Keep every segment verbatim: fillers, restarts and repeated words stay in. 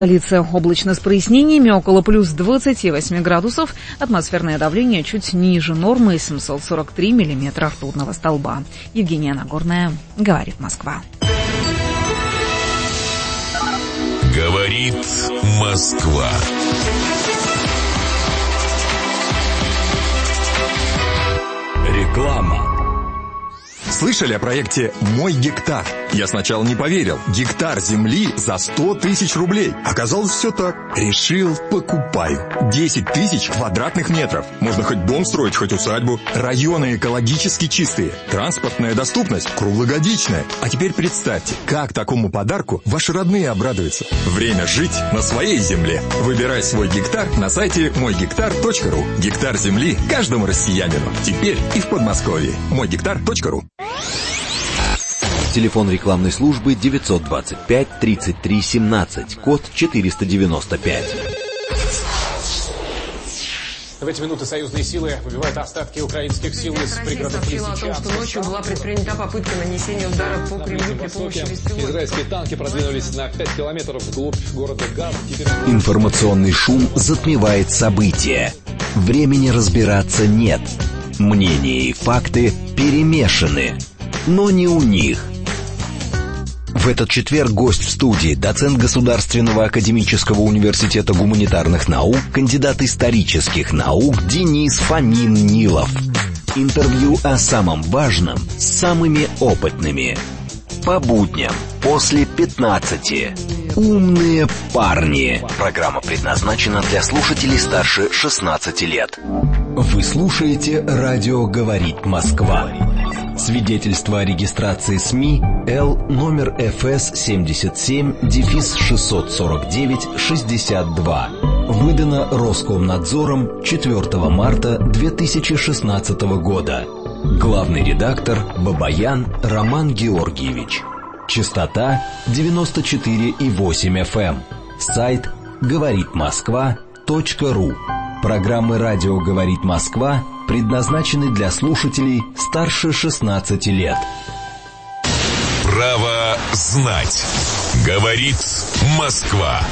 Столица облачно с прояснениями, около плюс двадцати восьми градусов. Атмосферное давление чуть ниже нормы, семьсот сорок три миллиметра ртутного столба. Евгения Нагорная, говорит Москва. Говорит Москва. Реклама. Слышали о проекте «Мой гектар»? Я сначала не поверил. Гектар земли за сто тысяч рублей. Оказалось, все так. Решил, покупаю. десять тысяч квадратных метров. Можно хоть дом строить, хоть усадьбу. Районы экологически чистые. Транспортная доступность круглогодичная. А теперь представьте, как такому подарку ваши родные обрадуются. Время жить на своей земле. Выбирай свой гектар на сайте мой гектар точка ру. Гектар земли каждому россиянину. Теперь и в Подмосковье. мой гектар точка ру. Телефон рекламной службы девятьсот двадцать пять тридцать три семнадцать, код четыреста девяносто пять. В эти минуты союзные силы выбивают остатки украинских сил из пригородов Лисичанска. Россия сообщила о том, что ночью была предпринята попытка нанесения удара по Кремлю при помощи беспилотников. Израильские танки продвинулись на пять километров вглубь города Гам. Теперь... Информационный шум затмевает события. Времени разбираться нет. Мнения и факты перемешаны. Но не у них. В этот четверг гость в студии, доцент Государственного академического университета гуманитарных наук, кандидат исторических наук Денис Фомин-Нилов. Интервью о самом важном с самыми опытными. По будням после пятнадцати. Умные парни. Программа предназначена для слушателей старше шестнадцати лет. Вы слушаете «Радио говорит Москва». Свидетельство о регистрации СМИ Л номер эф эс семьдесят семь шестьсот сорок девять шестьдесят два. Выдано Роскомнадзором четвёртого марта две тысячи шестнадцатого года. Главный редактор Бабаян Роман Георгиевич. Частота девяносто четыре и восемь эф эм. Сайт говорит москва точка ру. Программы «Радио говорит Москва» предназначены для слушателей старше шестнадцати лет. Право знать. Говорит Москва.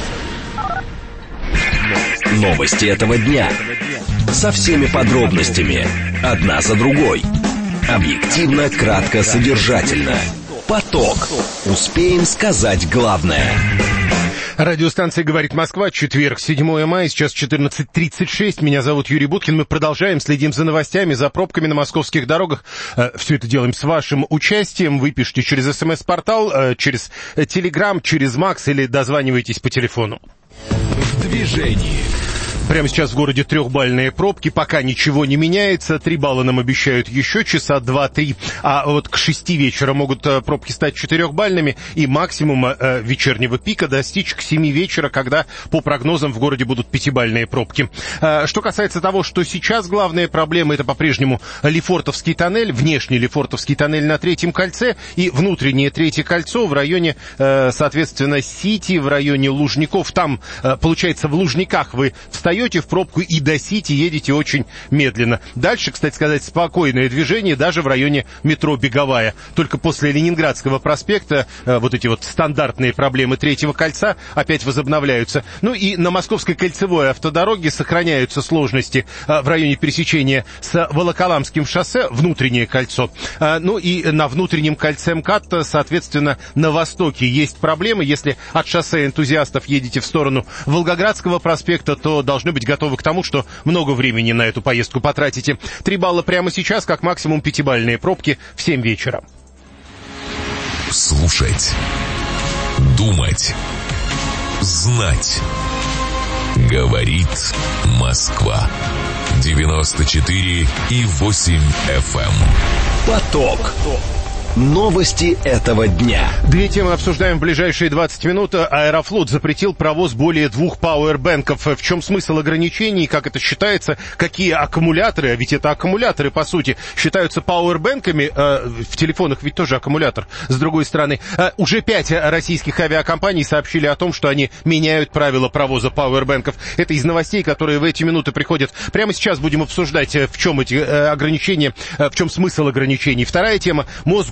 Новости этого дня. Со всеми подробностями. Одна за другой. Объективно, кратко, содержательно. Поток. Успеем сказать главное. Радиостанция «Говорит Москва», четверг, седьмое мая, сейчас четырнадцать тридцать шесть. Меня зовут Юрий Буткин. Мы продолжаем, следим за новостями, за пробками на московских дорогах. Все это делаем с вашим участием. Вы пишите через СМС-портал, через Телеграм, через Макс или дозваниваетесь по телефону. В движении. Прямо сейчас в городе трехбальные пробки, пока ничего не меняется. Три балла нам обещают еще часа два-три, а вот к шести вечера могут пробки стать четырехбальными и максимум э, вечернего пика достичь к семи вечера, когда по прогнозам в городе будут пятибальные пробки. Э, что касается того, что сейчас главная проблема, это по-прежнему Лефортовский тоннель, внешний Лефортовский тоннель на Третьем кольце и внутреннее Третье кольцо в районе, э, соответственно, Сити, в районе Лужников. Там, э, получается, в Лужниках вы встаете в пробку и до Сити едете очень медленно. Дальше, кстати сказать, спокойное движение даже в районе метро Беговая. Только после Ленинградского проспекта э, вот эти вот стандартные проблемы Третьего кольца опять возобновляются. Ну и на Московской кольцевой автодороге сохраняются сложности э, в районе пересечения с Волоколамским шоссе, внутреннее кольцо. Э, ну и на внутреннем кольце МКАД, соответственно, на востоке есть проблемы. Если от шоссе Энтузиастов едете в сторону Волгоградского проспекта, то должны быть готовы к тому, что много времени на эту поездку потратите. Три балла прямо сейчас, как максимум пятибальные пробки в семь вечера. Слушать. Думать. Знать. Говорит Москва. девяносто четыре и восемь эф эм. Поток. Новости этого дня. Две темы обсуждаем в ближайшие двадцать минут. Аэрофлот запретил провоз более двух пауэрбэнков. В чем смысл ограничений, как это считается, какие аккумуляторы, а ведь это аккумуляторы, по сути, считаются пауэрбэнками, э, в телефонах ведь тоже аккумулятор, с другой стороны. Э, уже пять российских авиакомпаний сообщили о том, что они меняют правила провоза пауэрбэнков. Это из новостей, которые в эти минуты приходят. Прямо сейчас будем обсуждать, в чем эти э, ограничения, э, в чем смысл ограничений. Вторая тема. Мосгордуму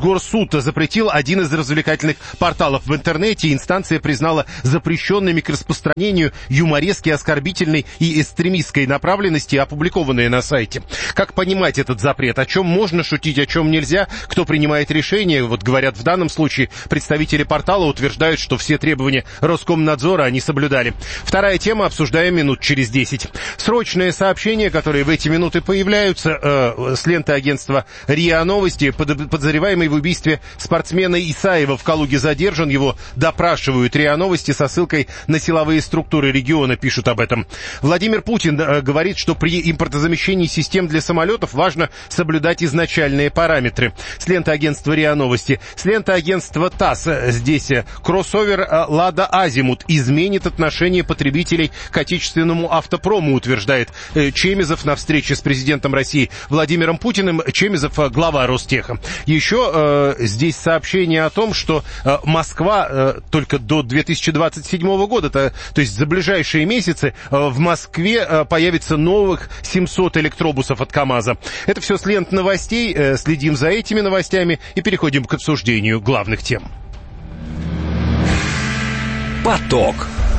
Госгорсуд запретил один из развлекательных порталов в интернете. Инстанция признала запрещенными к распространению юморески, оскорбительной и экстремистской направленности, опубликованные на сайте. Как понимать этот запрет? О чем можно шутить, о чем нельзя? Кто принимает решение? Вот говорят, в данном случае представители портала утверждают, что все требования Роскомнадзора они соблюдали. Вторая тема, обсуждаем минут через десять. Срочные сообщения, которые в эти минуты появляются э, с ленты агентства РИА Новости. Под, подозреваемый в убийстве спортсмена Исаева в Калуге задержан. Его допрашивают. РИА Новости со ссылкой на силовые структуры региона пишут об этом. Владимир Путин э, говорит, что при импортозамещении систем для самолетов важно соблюдать изначальные параметры. С ленты агентства РИА Новости. С ленты агентства ТАСС. Здесь кроссовер «Лада Азимут» изменит отношение потребителей к отечественному автопрому, утверждает Чемезов на встрече с президентом России Владимиром Путиным. Чемезов — глава Ростеха. Еще э, здесь сообщение о том, что э, Москва э, только до две тысячи двадцать седьмого года, то, то есть за ближайшие месяцы, э, в Москве э, появится новых семьсот электробусов от КамАЗа. Это все с лент новостей. Э, следим за этими новостями и переходим к обсуждению главных тем. Поток.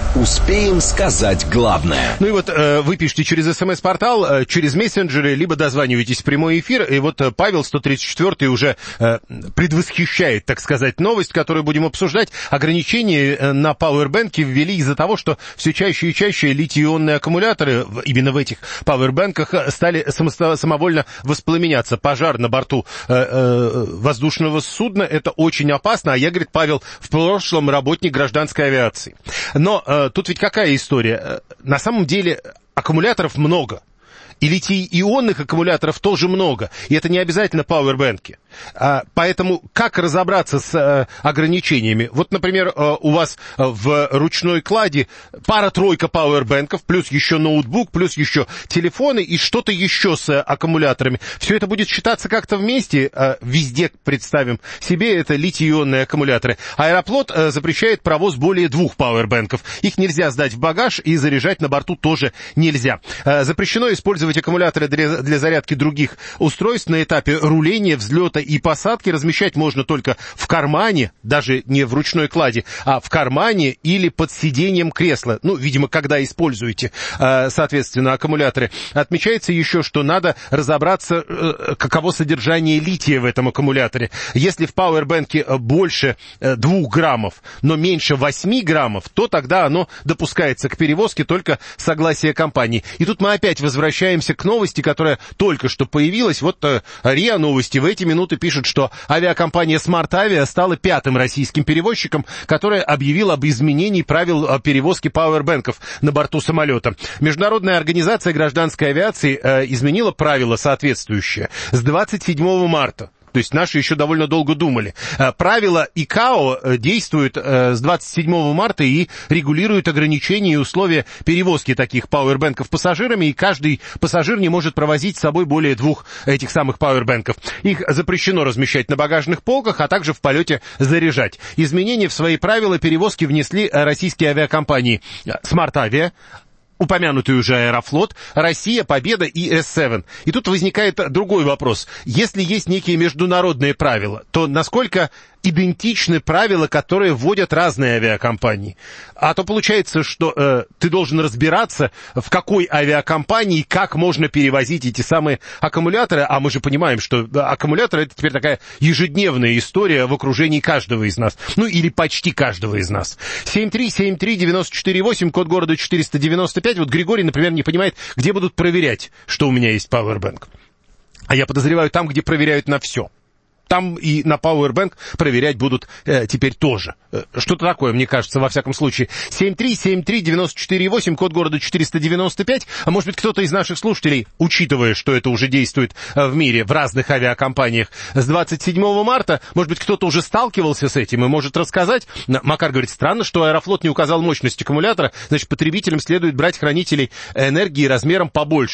Успеем сказать главное. Ну и вот э, вы пишете через СМС-портал, э, через мессенджеры, либо дозваниваетесь в прямой эфир. И вот э, Павел сто тридцать четвёртый уже э, предвосхищает, так сказать, новость, которую будем обсуждать. Ограничения э, на пауэрбэнки ввели из-за того, что все чаще и чаще литий-ионные аккумуляторы именно в этих пауэрбэнках стали само- самовольно воспламеняться. Пожар на борту э, э, воздушного судна — это очень опасно. А я, говорит Павел, в прошлом работник гражданской авиации. Но э, тут ведь какая история? На самом деле аккумуляторов много. И литий-ионных аккумуляторов тоже много. И это не обязательно пауэрбэнки. А, поэтому как разобраться с а, ограничениями? Вот, например, а, у вас а, в ручной кладе пара-тройка пауэрбэнков, плюс еще ноутбук, плюс еще телефоны и что-то еще с а, аккумуляторами. Все это будет считаться как-то вместе. А, везде, представим себе, это литий-ионные аккумуляторы. Аэрофлот а, запрещает провоз более двух пауэрбэнков. Их нельзя сдать в багаж и заряжать на борту тоже нельзя. А, запрещено использовать аккумуляторы для, для зарядки других устройств на этапе руления, взлета и посадки. Размещать можно только в кармане, даже не в ручной кладе, а в кармане или под сиденьем кресла. Ну, видимо, когда используете, соответственно, аккумуляторы. Отмечается еще, что надо разобраться, каково содержание лития в этом аккумуляторе. Если в пауэрбэнке больше двух граммов, но меньше восьми граммов, то тогда оно допускается к перевозке только согласия компании. И тут мы опять возвращаемся к новости, которая только что появилась. Вот э, РИА Новости в эти минуты пишет, что авиакомпания Smart Avia стала пятым российским перевозчиком, который объявил об изменении правил перевозки пауэрбэнков на борту самолета. Международная организация гражданской авиации э, изменила правила соответствующие с двадцать седьмого марта. То есть наши еще довольно долго думали. Правила ИКАО действуют с двадцать седьмого марта и регулируют ограничения и условия перевозки таких пауэрбэнков пассажирами, и каждый пассажир не может провозить с собой более двух этих самых пауэрбэнков. Их запрещено размещать на багажных полках, а также в полете заряжать. Изменения в свои правила перевозки внесли российские авиакомпании Smart Avia, упомянутый уже Аэрофлот, Россия, Победа и эс семь. И тут возникает другой вопрос. Если есть некие международные правила, то насколько идентичны правила, которые вводят разные авиакомпании? А то получается, что э, ты должен разбираться, в какой авиакомпании как можно перевозить эти самые аккумуляторы. А мы же понимаем, что аккумуляторы — это теперь такая ежедневная история в окружении каждого из нас. Ну, или почти каждого из нас. семь три семь три девять четыре восемь, код города четыреста девяносто пять. Вот Григорий, например, не понимает, где будут проверять, что у меня есть пауэрбэнк. А я подозреваю, там, где проверяют на все. Там и на пауэрбэнк проверять будут э, теперь тоже. Э, что-то такое, мне кажется, во всяком случае. семь три семь три девять четыре восемь, код города четыреста девяносто пять. А может быть, кто-то из наших слушателей, учитывая, что это уже действует э, в мире, в разных авиакомпаниях с двадцать седьмого марта, может быть, кто-то уже сталкивался с этим и может рассказать. Макар говорит, странно, что Аэрофлот не указал мощность аккумулятора, значит, потребителям следует брать хранителей энергии размером побольше.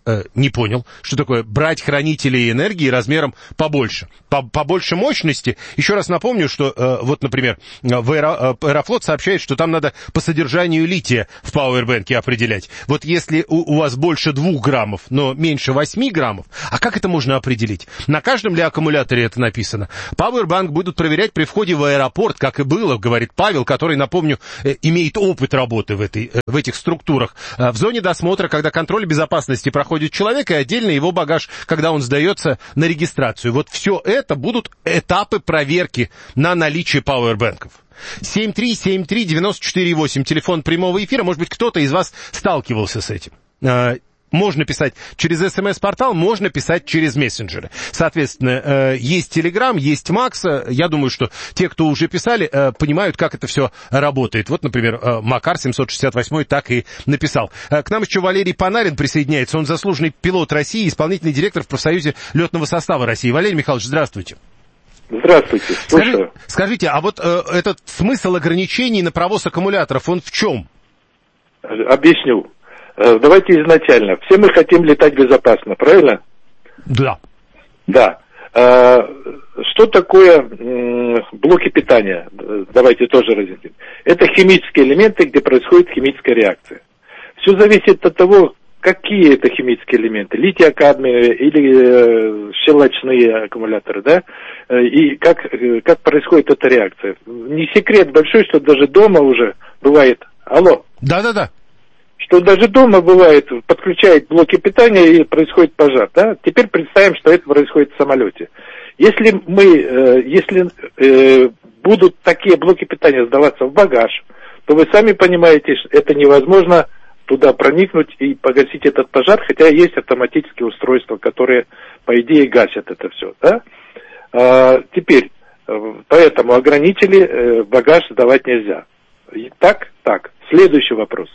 Э, не понял, что такое брать хранители энергии размером побольше, по, побольше мощности. Еще раз напомню, что э, вот, например, в Аэро, э, Аэрофлот сообщает, что там надо по содержанию лития в пауэрбэнке определять. Вот если у, у вас больше двух граммов, но меньше восьми граммов, а как это можно определить? На каждом ли аккумуляторе это написано? Пауэрбанк будут проверять при входе в аэропорт, как и было, говорит Павел, который, напомню, э, имеет опыт работы в, этой, э, в этих структурах. Э, в зоне досмотра, когда контроль безопасности проходит человек, и отдельно его багаж, когда он сдается на регистрацию. Вот все это будут этапы проверки на наличие пауэрбэнков. семь три семь три девять четыре восемь, телефон прямого эфира. Может быть, кто-то из вас сталкивался с этим. Можно писать через СМС-портал, можно писать через мессенджеры. Соответственно, есть Телеграм, есть Макс. Я думаю, что те, кто уже писали, понимают, как это все работает. Вот, например, Макар семьсот шестьдесят восемь так и написал. К нам еще Валерий Панарин присоединяется. Он заслуженный пилот России, исполнительный директор в профсоюзе летного состава России. Валерий Михайлович, здравствуйте. Здравствуйте. Скажи, скажите, а вот э, этот смысл ограничений на провоз аккумуляторов, он в чем? Объясню. Давайте изначально. Все мы хотим летать безопасно, правильно? Да. Да. Что такое блоки питания? Давайте тоже разъясним. Это химические элементы, где происходит химическая реакция. Все зависит от того, какие это химические элементы. Литий-кадмий или щелочные аккумуляторы, да? И как, как происходит эта реакция. Не секрет большой, что даже дома уже бывает... Алло. Да-да-да. Что даже дома бывает, подключает блоки питания и происходит пожар, да? Теперь представим, что это происходит в самолете. Если мы, э, если э, будут такие блоки питания сдаваться в багаж, то вы сами понимаете, что это невозможно туда проникнуть и погасить этот пожар, хотя есть автоматические устройства, которые, по идее, гасят это все, да? А, теперь, поэтому ограничили, э, багаж сдавать нельзя. Так, так. Следующий вопрос.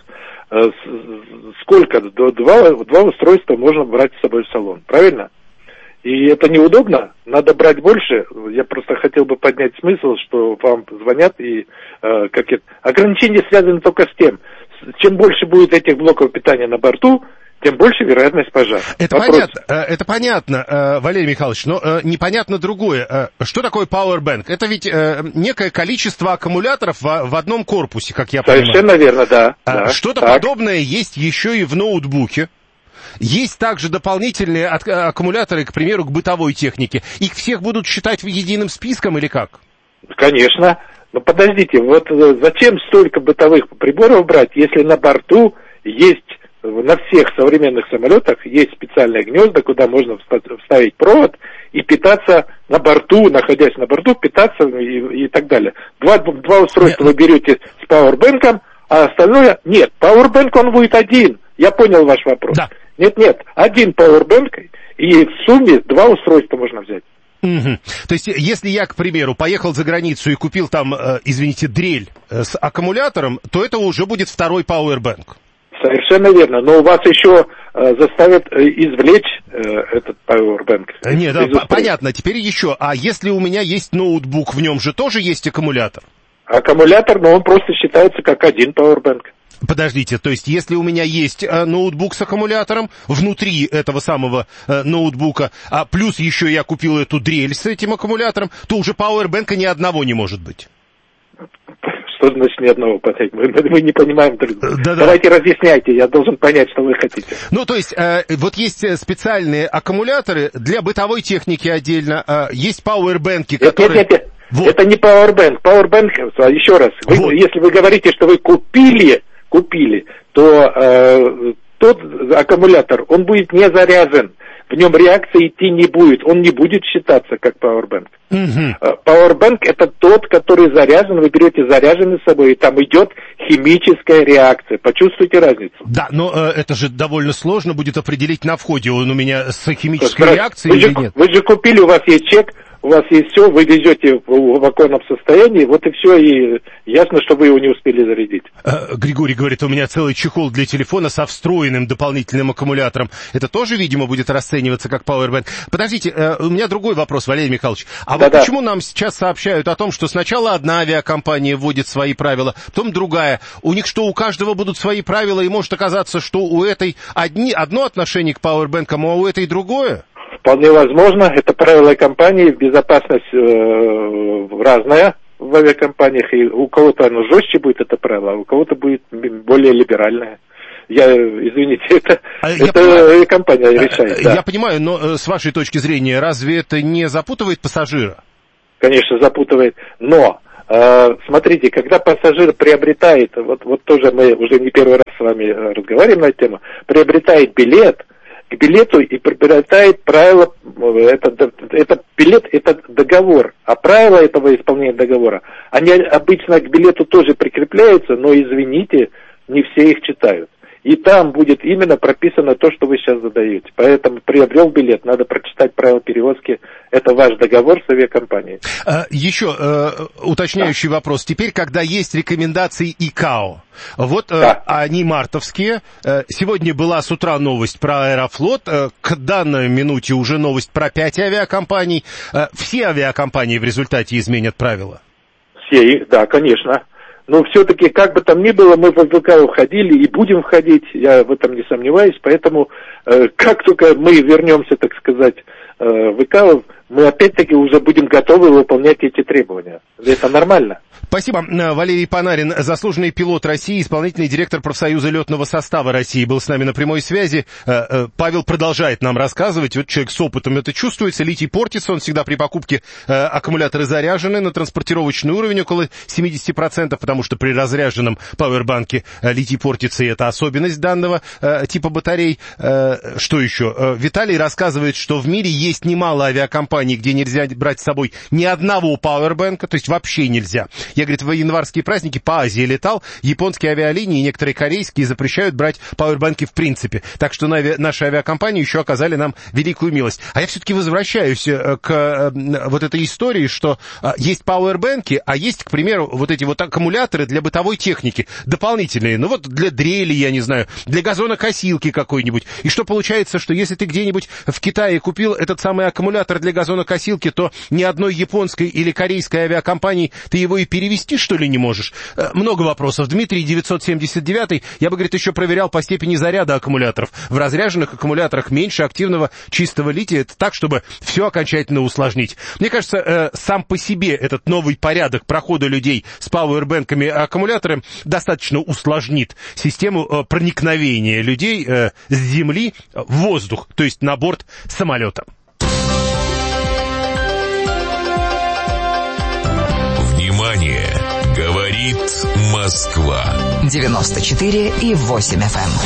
Сколько? Два, два устройства можно брать с собой в салон, правильно? И это неудобно, надо брать больше. Я просто хотел бы поднять смысл, что вам звонят и э, как это... ограничения связаны только с тем, чем больше будет этих блоков питания на борту, тем больше вероятность пожара. Это Вопрос. понятно, это понятно, Валерий Михайлович, но непонятно другое. Что такое Powerbank? Это ведь некое количество аккумуляторов в одном корпусе, как я понимаю. Совершенно верно, да. да Что-то так. подобное есть еще и в ноутбуке. Есть также дополнительные аккумуляторы, к примеру, к бытовой технике. Их всех будут считать единым списком или как? Конечно. Но подождите, вот зачем столько бытовых приборов брать, если на борту есть... На всех современных самолетах есть специальные гнезда, куда можно вставить провод и питаться на борту, находясь на борту, питаться и, и так далее. Два, два устройства нет. Вы берете с пауэрбэнком, а остальное нет. Пауэрбэнк он будет один. Я понял ваш вопрос. Да. Нет, нет, один пауэрбэнк, и в сумме два устройства можно взять. Угу. То есть, если я, к примеру, поехал за границу и купил там, э, извините, дрель э, с аккумулятором, то это уже будет второй пауэрбэнк. Совершенно верно, но у вас еще э, заставят э, извлечь э, этот пауэрбэнк. Нет, да, п- понятно, теперь еще, а если у меня есть ноутбук, в нем же тоже есть аккумулятор? Аккумулятор, но он просто считается как один пауэрбэнк. Подождите, то есть если у меня есть э, ноутбук с аккумулятором, внутри этого самого э, ноутбука, а плюс еще я купил эту дрель с этим аккумулятором, то уже пауэрбэнка ни одного не может быть. Что значит ни одного понять? Мы, мы не понимаем друг друга. Да-да. Давайте разъясняйте, я должен понять, что вы хотите. Ну, то есть, э, вот есть специальные аккумуляторы для бытовой техники отдельно, э, есть пауэрбэнки, которые... Нет, нет, нет. Вот. Это не пауэрбэнк. Пауэрбэнк, еще раз, вы, вот. Если вы говорите, что вы купили, купили, то э, тот аккумулятор, он будет не заряжен. В нем реакции идти не будет, он не будет считаться как пауэрбэнк. Пауэрбэнк uh-huh. это тот, который заряжен, вы берете заряженный с собой, и там идет химическая реакция. Почувствуйте разницу. Да, но э, это же довольно сложно будет определить на входе, он у меня с химической Просто, реакцией или же, нет. Вы же купили, у вас есть чек, у вас есть все, вы везете в, в оконном состоянии, вот и все, и ясно, что вы его не успели зарядить. Э, Григорий говорит, у меня целый чехол для телефона со встроенным дополнительным аккумулятором. Это тоже, видимо, будет расцениваться как пауэрбэнк. Подождите, э, у меня другой вопрос, Валерий Михайлович. А Да-да. вот почему нам сейчас сообщают о том, что сначала одна авиакомпания вводит свои правила, потом другая? У них что, у каждого будут свои правила, и может оказаться, что у этой одни, одно отношение к пауэрбэнкам, а у этой другое? Вполне возможно, это правила компании, безопасность э, разная в авиакомпаниях, и у кого-то оно жестче будет, это правило, а у кого-то будет более либеральное. Я, извините, это, а это я компания решает. Я да. понимаю, но с вашей точки зрения, разве это не запутывает пассажира? Конечно, запутывает, но... Смотрите, когда пассажир приобретает, вот, вот тоже мы уже не первый раз с вами разговариваем на эту тему, приобретает билет, к билету и приобретает правила, это, это билет, это договор, а правила этого исполнения договора, они обычно к билету тоже прикрепляются, но, извините, не все их читают. И там будет именно прописано то, что вы сейчас задаете. Поэтому приобрел билет, надо прочитать правила перевозки. Это ваш договор с авиакомпанией. А, еще э, уточняющий да. вопрос. Теперь, когда есть рекомендации ИКАО, вот да. э, они мартовские. Э, сегодня была с утра новость про Аэрофлот. Э, к данной минуте уже новость про пять авиакомпаний. Э, все авиакомпании в результате изменят правила? Все, да, конечно. Но все-таки, как бы там ни было, мы в ВК входили и будем входить, я в этом не сомневаюсь, поэтому э, как только мы вернемся, так сказать, э, в ВК, мы опять-таки уже будем готовы выполнять эти требования. Это нормально. Спасибо. Валерий Панарин, заслуженный пилот России, исполнительный директор профсоюза летного состава России, был с нами на прямой связи. Павел продолжает нам рассказывать. Вот человек с опытом это чувствуется. Литий портится, он всегда при покупке аккумуляторы заряжены на транспортировочный уровень около семьдесят процентов, потому что при разряженном пауэрбанке литий портится, и это особенность данного типа батарей. Что еще? Виталий рассказывает, что в мире есть немало авиакомпаний, где нельзя брать с собой ни одного пауэрбанка, то есть вообще нельзя. Я, говорит, в январские праздники по Азии летал, японские авиалинии и некоторые корейские запрещают брать пауэрбанки в принципе. Так что наши авиакомпании еще оказали нам великую милость. А я все-таки возвращаюсь к вот этой истории, что есть пауэрбанки, а есть, к примеру, вот эти вот аккумуляторы для бытовой техники, дополнительные, ну вот для дрели, я не знаю, для газонокосилки какой-нибудь. И что получается, что если ты где-нибудь в Китае купил этот самый аккумулятор для газонокосилки, то ни одной японской или корейской авиакомпании ты его и перевести, что ли, не можешь? Много вопросов. Дмитрий, девятьсот семьдесят девятый, я бы, говорит, еще проверял по степени заряда аккумуляторов. В разряженных аккумуляторах меньше активного чистого лития. Это так, чтобы все окончательно усложнить. Мне кажется, сам по себе этот новый порядок прохода людей с пауэрбэнками и аккумуляторами достаточно усложнит систему проникновения людей с земли в воздух, то есть на борт самолета. Внимание! Говорит Москва. девяносто четыре и восемь эф эм.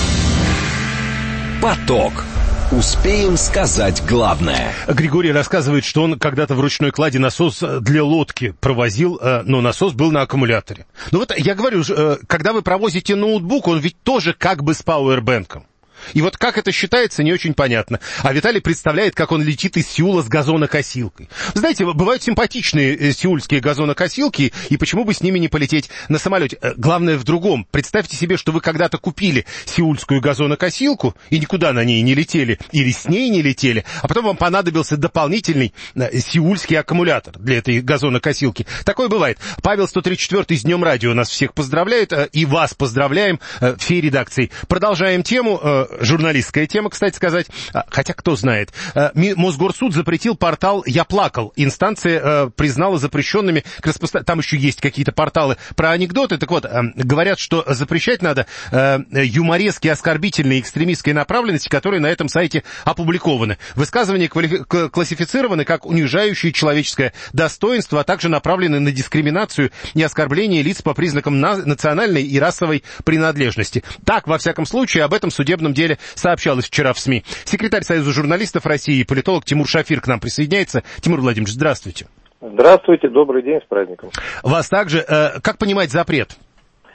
Поток. Успеем сказать главное. Григорий рассказывает, что он когда-то в ручной кладе насос для лодки провозил, но насос был на аккумуляторе. Ну вот я говорю, когда вы провозите ноутбук, он ведь тоже как бы с пауэрбэнком. И вот как это считается, не очень понятно. А Виталий представляет, как он летит из Сеула с газонокосилкой. Вы знаете, бывают симпатичные сеульские газонокосилки, и почему бы с ними не полететь на самолете? Главное в другом. Представьте себе, что вы когда-то купили сеульскую газонокосилку, и никуда на ней не летели, или с ней не летели, а потом вам понадобился дополнительный сеульский аккумулятор для этой газонокосилки. Такое бывает. Павел сто тридцать четвёртый с Днем Радио нас всех поздравляет, и вас поздравляем всей редакцией. Продолжаем тему. Журналистская тема, кстати сказать. Хотя, кто знает. Мосгорсуд запретил портал «Я плакал». Инстанция признала запрещенными к распространению. Там еще есть какие-то порталы про анекдоты. Так вот, говорят, что запрещать надо юморески, оскорбительные, экстремистской направленности, которые на этом сайте опубликованы. Высказывания квалифи- классифицированы как унижающие человеческое достоинство, а также направлены на дискриминацию и оскорбление лиц по признакам на- национальной и расовой принадлежности. Так, во всяком случае, об этом судебном деле сообщалось вчера в СМИ. Секретарь Союза журналистов России и политолог Тимур Шафир к нам присоединяется. Тимур Владимирович, здравствуйте. Здравствуйте, добрый день, с праздником. Вас также. Э, как понимать запрет?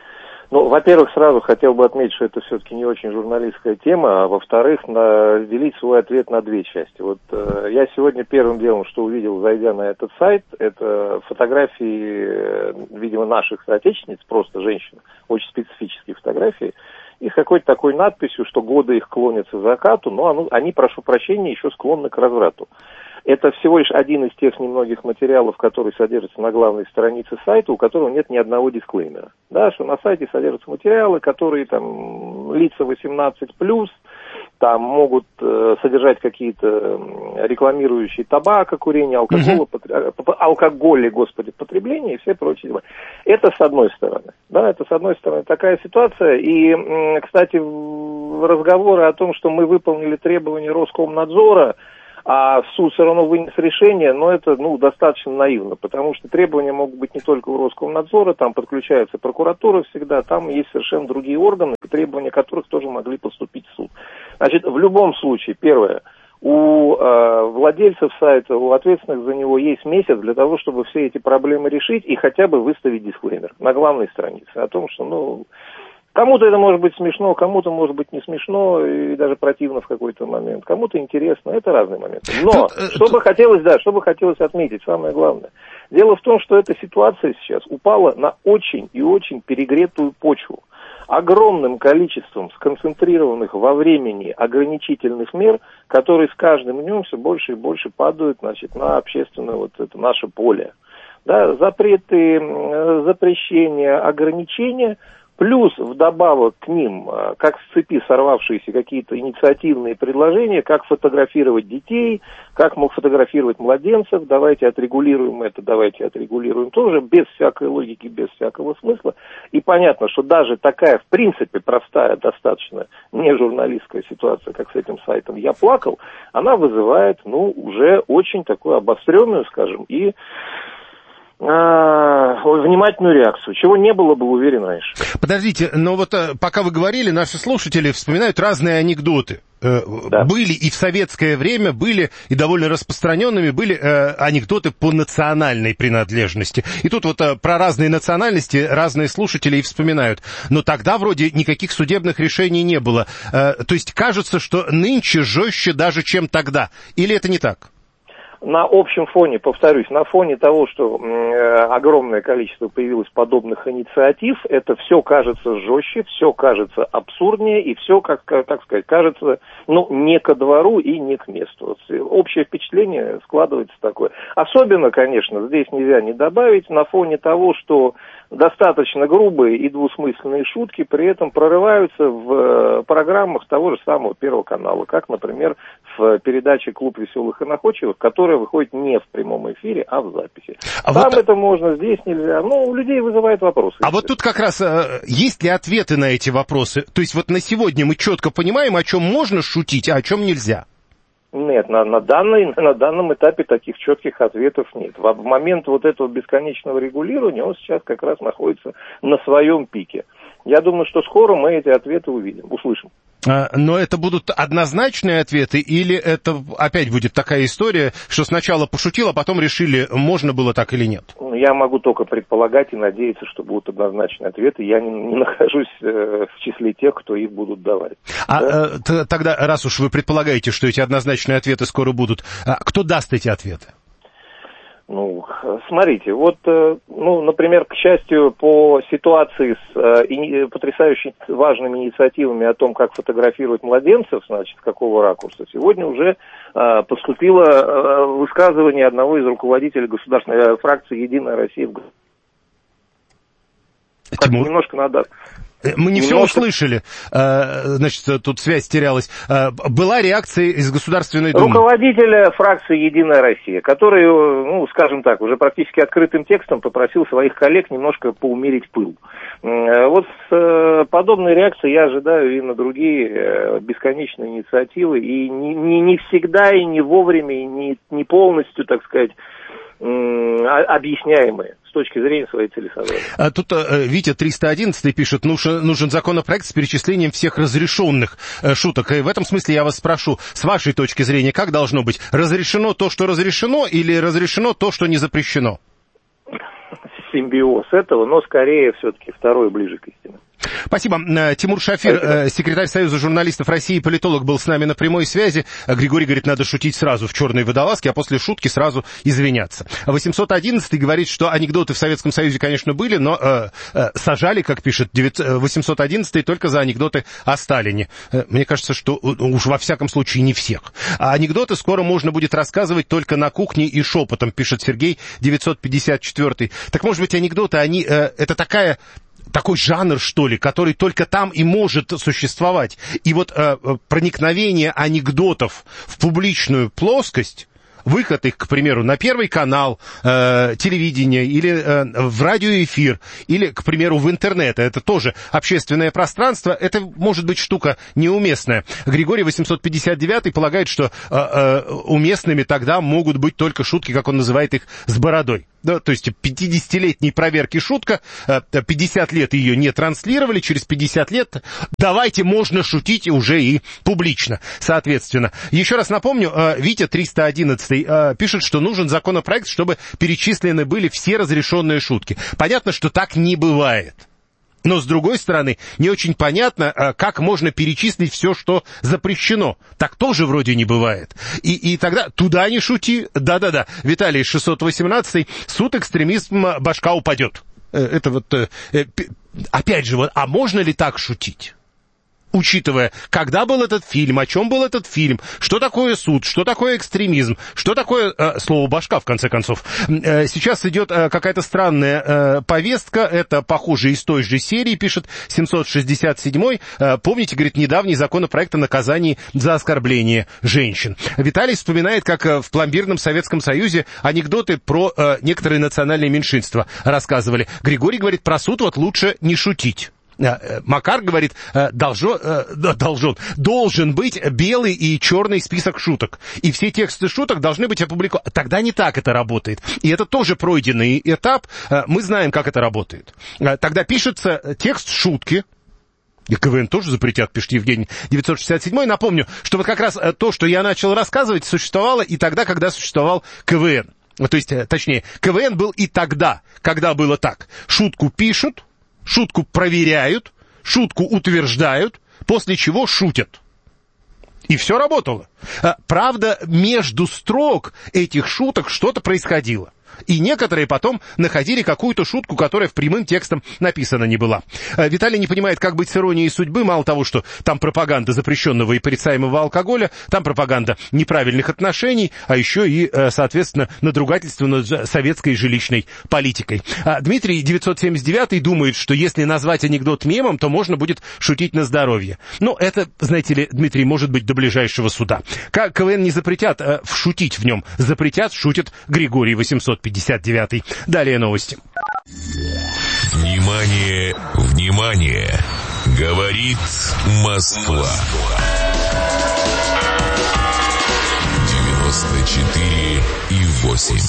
Ну, во-первых, сразу хотел бы отметить, что это все-таки не очень журналистская тема, а во-вторых, на, разделить свой ответ на две части. Вот э, я сегодня первым делом, что увидел, зайдя на этот сайт, это фотографии, э, видимо, наших соотечественниц, просто женщин, очень специфические фотографии, и с какой-то такой надписью, что годы их клонятся к закату, но оно, они, прошу прощения, еще склонны к разврату. Это всего лишь один из тех немногих материалов, который содержится на главной странице сайта, у которого нет ни одного дисклеймера. Да, что на сайте содержатся материалы, которые там лица восемнадцать плюс, там могут э, содержать какие-то рекламирующие табако, курение, алкоголь, mm-hmm. потр... алкоголь, господи, потребление и все прочие дела. Это с одной стороны. Да, это с одной стороны такая ситуация. И, кстати, разговоры о том, что мы выполнили требования Роскомнадзора, а суд все равно вынес решение, но это, ну, достаточно наивно, потому что требования могут быть не только у Роскомнадзора, там подключается прокуратура всегда, там есть совершенно другие органы, требования которых тоже могли поступить в суд. Значит, в любом случае, первое, у э, владельцев сайта, у ответственных за него есть месяц для того, чтобы все эти проблемы решить и хотя бы выставить дисклеймер на главной странице о том, что, ну... Кому-то это может быть смешно, кому-то может быть не смешно и даже противно в какой-то момент. Кому-то интересно, это разные моменты. Но, что бы хотелось, да, что бы хотелось отметить, самое главное. Дело в том, что эта ситуация сейчас упала на очень и очень перегретую почву. Огромным количеством сконцентрированных во времени ограничительных мер, которые с каждым днем все больше и больше падают, значит, на общественное вот это наше поле. Да, запреты, запрещения, ограничения. Плюс вдобавок к ним, как с цепи сорвавшиеся какие-то инициативные предложения, как фотографировать детей, как мог фотографировать младенцев, давайте отрегулируем это, давайте отрегулируем тоже, без всякой логики, без всякого смысла. И понятно, что даже такая, в принципе, простая, достаточно не журналистская ситуация, как с этим сайтом «Я плакал», она вызывает, ну, уже очень такую обостренную, скажем, и... внимательную реакцию, чего не было бы, уверен, раньше. Подождите, но вот пока вы говорили, наши слушатели вспоминают разные анекдоты. Да. Были и в советское время, были и довольно распространенными, были э, анекдоты по национальной принадлежности. И тут вот э, про разные национальности разные слушатели и вспоминают. Но тогда вроде никаких судебных решений не было. Э, то есть кажется, что нынче жестче даже, чем тогда. Или это не так? На общем фоне, повторюсь, на фоне того, что э, огромное количество появилось подобных инициатив, это все кажется жестче, все кажется абсурднее и все, как, так сказать, кажется, ну, не ко двору и не к месту. Общее впечатление складывается такое. Особенно, конечно, здесь нельзя не добавить, на фоне того, что достаточно грубые и двусмысленные шутки при этом прорываются в программах того же самого Первого канала, как, например, в передаче «Клуб веселых и находчивых», которая выходит не в прямом эфире, а в записи. А Там вот... это можно, здесь нельзя. Но у людей вызывает вопросы. А вот тут как раз э, есть ли ответы на эти вопросы? То есть вот на сегодня мы четко понимаем, о чем можно шутить, а о чем нельзя? Нет, на, на, данной, на данном этапе таких четких ответов нет. В, в момент вот этого бесконечного регулирования он сейчас как раз находится на своем пике. Я думаю, что скоро мы эти ответы увидим, услышим. А, но это будут однозначные ответы или это опять будет такая история, что сначала пошутил, а потом решили, можно было так или нет? Я могу только предполагать и надеяться, что будут однозначные ответы. Я не, не нахожусь э, в числе тех, кто их будут давать. А да? э, т- тогда, раз уж вы предполагаете, что эти однозначные ответы скоро будут, а кто даст эти ответы? Ну, смотрите, вот, ну, например, к счастью, по ситуации с э, потрясающе важными инициативами о том, как фотографировать младенцев, значит, с какого ракурса, сегодня уже э, поступило э, высказывание одного из руководителей государственной э, фракции «Единая Россия». Как немножко надо... Мы не Немножко... все услышали, значит, тут связь терялась. Была реакция из Государственной Думы? Руководителя фракции «Единая Россия», который, ну, скажем так, уже практически открытым текстом попросил своих коллег немножко поумерить пыл. Вот с подобной реакцией я ожидаю и на другие бесконечные инициативы, и не, не, не всегда, и не вовремя, и не, не полностью, так сказать, объясняемые с точки зрения своей целесообразности. А тут э, Витя триста одиннадцать пишет, нужен, нужен законопроект с перечислением всех разрешенных э, шуток. И в этом смысле я вас спрошу, с вашей точки зрения, как должно быть? Разрешено то, что разрешено, или разрешено то, что не запрещено? Симбиоз этого, но скорее все-таки второе ближе к истине. Спасибо. Тимур Шафир, Спасибо. Секретарь Союза журналистов России, политолог, был с нами на прямой связи. Григорий говорит, надо шутить сразу в черной водолазке, а после шутки сразу извиняться. восемьсот одиннадцатый говорит, что анекдоты в Советском Союзе, конечно, были, но э, э, сажали, как пишет восемьсот одиннадцатый, только за анекдоты о Сталине. Мне кажется, что уж во всяком случае не всех. А анекдоты скоро можно будет рассказывать только на кухне и шепотом, пишет Сергей девятьсот пятьдесят четвёртый. Так, может быть, анекдоты, они, э, это такая... такой жанр, что ли, который только там и может существовать. И вот э, проникновение анекдотов в публичную плоскость, выход их, к примеру, на Первый канал э, телевидения или э, в радиоэфир, или, к примеру, в интернет. Это тоже общественное пространство. Это может быть штука неуместная. Григорий восемьсот пятьдесят девятый полагает, что э, э, уместными тогда могут быть только шутки, как он называет их, с бородой. Да, то есть пятидесятилетней проверки шутка, пятьдесят лет ее не транслировали, через пятьдесят лет давайте можно шутить уже и публично, соответственно. Еще раз напомню, Витя триста одиннадцатый пишет, что нужен законопроект, чтобы перечислены были все разрешенные шутки. Понятно, что так не бывает. Но, с другой стороны, не очень понятно, как можно перечислить все, что запрещено. Так тоже вроде не бывает. И, и тогда туда не шути. Да-да-да. Виталий шестьсот восемнадцатый. Суд экстремизм, башка упадет. Это вот... Опять же, вот, а можно ли так шутить? Учитывая, когда был этот фильм, о чем был этот фильм, что такое суд, что такое экстремизм, что такое э, слово «башка», в конце концов. Э, сейчас идет э, какая-то странная э, повестка, это, похоже, из той же серии, пишет семьсот шестьдесят седьмой. Э, помните, говорит, недавний законопроект о наказании за оскорбление женщин. Виталий вспоминает, как э, в пломбирном Советском Союзе анекдоты про э, некоторые национальные меньшинства рассказывали. Григорий говорит, про суд вот лучше не шутить. Макар говорит, должен, должен, должен быть белый и черный список шуток. И все тексты шуток должны быть опубликованы. Тогда не так это работает. И это тоже пройденный этап. Мы знаем, как это работает. Тогда пишется текст шутки. И КВН тоже запретят, пишет Евгений девятьсот шестьдесят седьмой. Напомню, что вот как раз то, что я начал рассказывать, существовало и тогда, когда существовал КВН. То есть, точнее, КВН был и тогда, когда было так. Шутку пишут, шутку проверяют, шутку утверждают, после чего шутят. И все работало. Правда, между строк этих шуток что-то происходило. И некоторые потом находили какую-то шутку, которая в прямым текстом написана не была. Виталий не понимает, как быть с иронией судьбы. Мало того, что там пропаганда запрещенного и порицаемого алкоголя, там пропаганда неправильных отношений, а еще и, соответственно, надругательство над советской жилищной политикой. Дмитрий девятьсот семьдесят девятый думает, что если назвать анекдот мемом, то можно будет шутить на здоровье. Но это, знаете ли, Дмитрий, может быть до ближайшего суда. КВН не запретят а шутить в нем. Запретят, шутит Григорий восемьсот пятьдесят девятый. Далее новости. Внимание, внимание! Говорит Москва. девяносто четыре и восемь.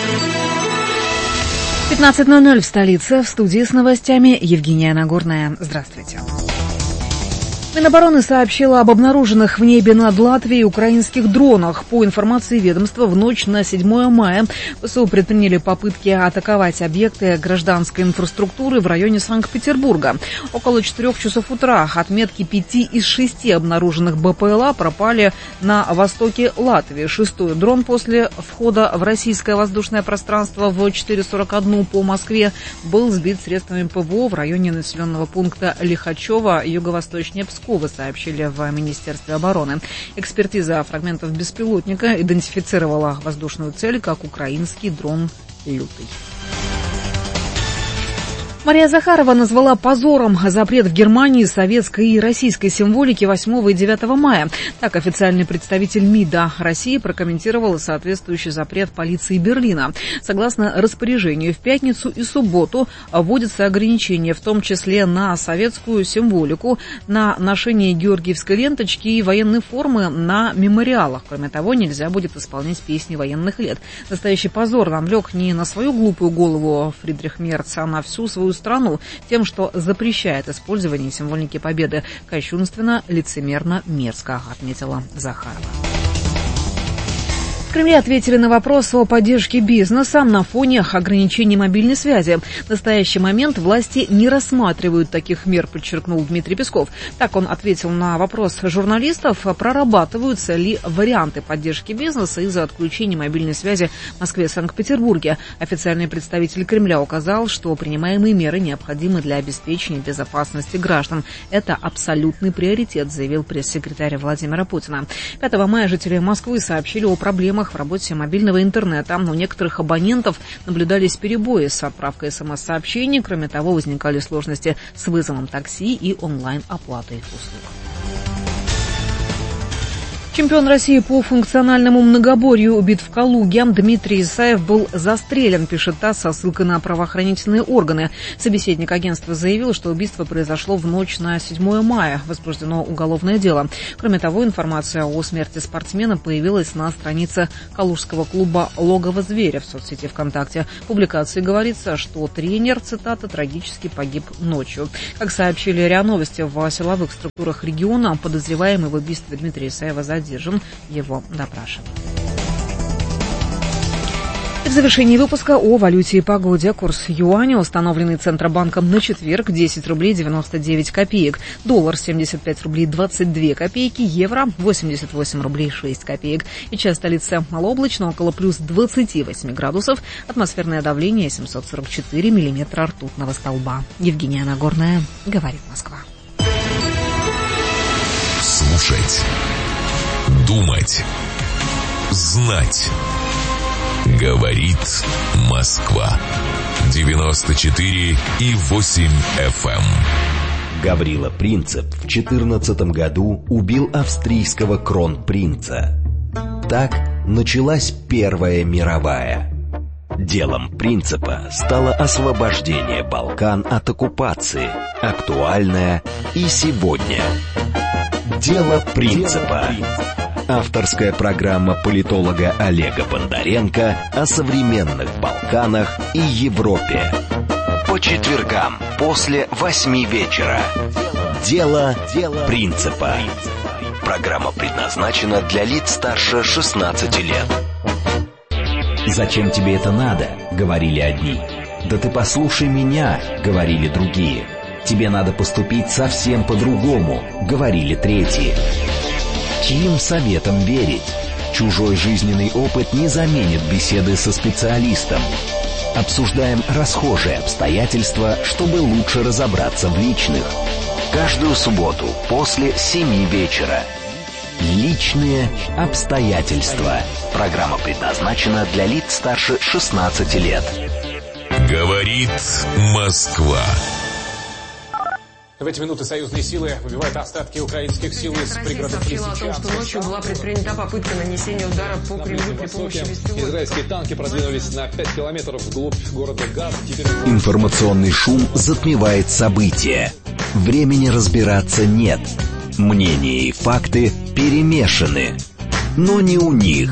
пятнадцать ноль ноль в столице. В студии с новостями Евгения Нагорная. Здравствуйте. Минобороны сообщила об обнаруженных в небе над Латвией украинских дронах. По информации ведомства, в ночь на седьмое мая ВСУ предприняли попытки атаковать объекты гражданской инфраструктуры в районе Санкт-Петербурга. Около четырех часов утра отметки пяти из шести обнаруженных БПЛА пропали на востоке Латвии. Шестой дрон после входа в российское воздушное пространство в четыре сорок один по Москве был сбит средствами ПВО в районе населенного пункта Лихачево, юго-восточнее Пскова, сообщили в Министерстве обороны. Экспертиза фрагментов беспилотника идентифицировала воздушную цель как украинский дрон «Лютый». Мария Захарова назвала позором запрет в Германии советской и российской символики восьмого и девятого мая. Так официальный представитель МИДа России прокомментировал соответствующий запрет полиции Берлина. Согласно распоряжению, в пятницу и субботу вводятся ограничения, в том числе на советскую символику, на ношение георгиевской ленточки и военной формы на мемориалах. Кроме того, нельзя будет исполнять песни военных лет. Настоящий позор навлек не на свою глупую голову Фридрих Мерц, а на всю свою страну тем, что запрещает использование символики победы. Кощунственно, лицемерно, мерзко, отметила Захарова. Кремле ответили на вопрос о поддержке бизнеса на фоне ограничений мобильной связи. В настоящий момент власти не рассматривают таких мер, подчеркнул Дмитрий Песков. Так он ответил на вопрос журналистов, прорабатываются ли варианты поддержки бизнеса из-за отключения мобильной связи в Москве и Санкт-Петербурге. Официальный представитель Кремля указал, что принимаемые меры необходимы для обеспечения безопасности граждан. Это абсолютный приоритет, заявил пресс-секретарь Владимира Путина. пятого мая жители Москвы сообщили о проблемах в работе мобильного интернета. У некоторых абонентов наблюдались перебои с отправкой смс-сообщений. Кроме того, возникали сложности с вызовом такси и онлайн-оплатой услуг. Чемпион России по функциональному многоборью убит в Калуге. Дмитрий Исаев был застрелен, пишет ТАСС со ссылкой на правоохранительные органы. Собеседник агентства заявил, что убийство произошло в ночь на седьмое мая. Возбуждено уголовное дело. Кроме того, информация о смерти спортсмена появилась на странице калужского клуба «Логово зверя» в соцсети ВКонтакте. В публикации говорится, что тренер, цитата, трагически погиб ночью. Как сообщили РИА Новости, в силовых структурах региона подозреваемый в убийстве Дмитрия Исаева задержан. Задержан, его допрашивают. В завершении выпуска о валюте и погоде. Курс юаня, установленный Центробанком на четверг, десять рублей девяносто девять копеек. Доллар семьдесят пять рублей двадцать две копейки. Евро восемьдесят восемь рублей шесть копеек. Сейчас столица малооблачно, около плюс двадцати восьми градусов. Атмосферное давление семьсот сорок четыре миллиметра ртутного столба. Евгения Нагорная, говорит Москва. Слушать. Думать. Знать. Говорит Москва. девяносто четыре и восемь эф эм. Гаврила Принцип в четырнадцатом году убил австрийского кронпринца. Так началась Первая мировая. Делом Принципа стало освобождение Балкан от оккупации, актуальное и сегодня. Дело Принципа. Авторская программа политолога Олега Бондаренко о современных Балканах и Европе. По четвергам после восьми вечера. Дело Принципа. Программа предназначена для лиц старше шестнадцати лет. «Зачем тебе это надо?» — говорили одни. «Да ты послушай меня», — говорили другие. «Тебе надо поступить совсем по-другому», — говорили третьи. Чьим советам верить? Чужой жизненный опыт не заменит беседы со специалистом. Обсуждаем расхожие обстоятельства, чтобы лучше разобраться в личных. Каждую субботу после семи вечера. Личные обстоятельства. Программа предназначена для лиц старше шестнадцати лет. Говорит Москва. В эти минуты союзные силы выбивают остатки украинских сил из пригорода сообщила о том, что ночью была предпринята попытка нанесения удара по Кремлю при помощи беспилотников. Израильские танки продвинулись на пять километров вглубь города Газ. Теперь... Информационный шум затмевает события. Времени разбираться нет. Мнения и факты перемешаны. Но не у них.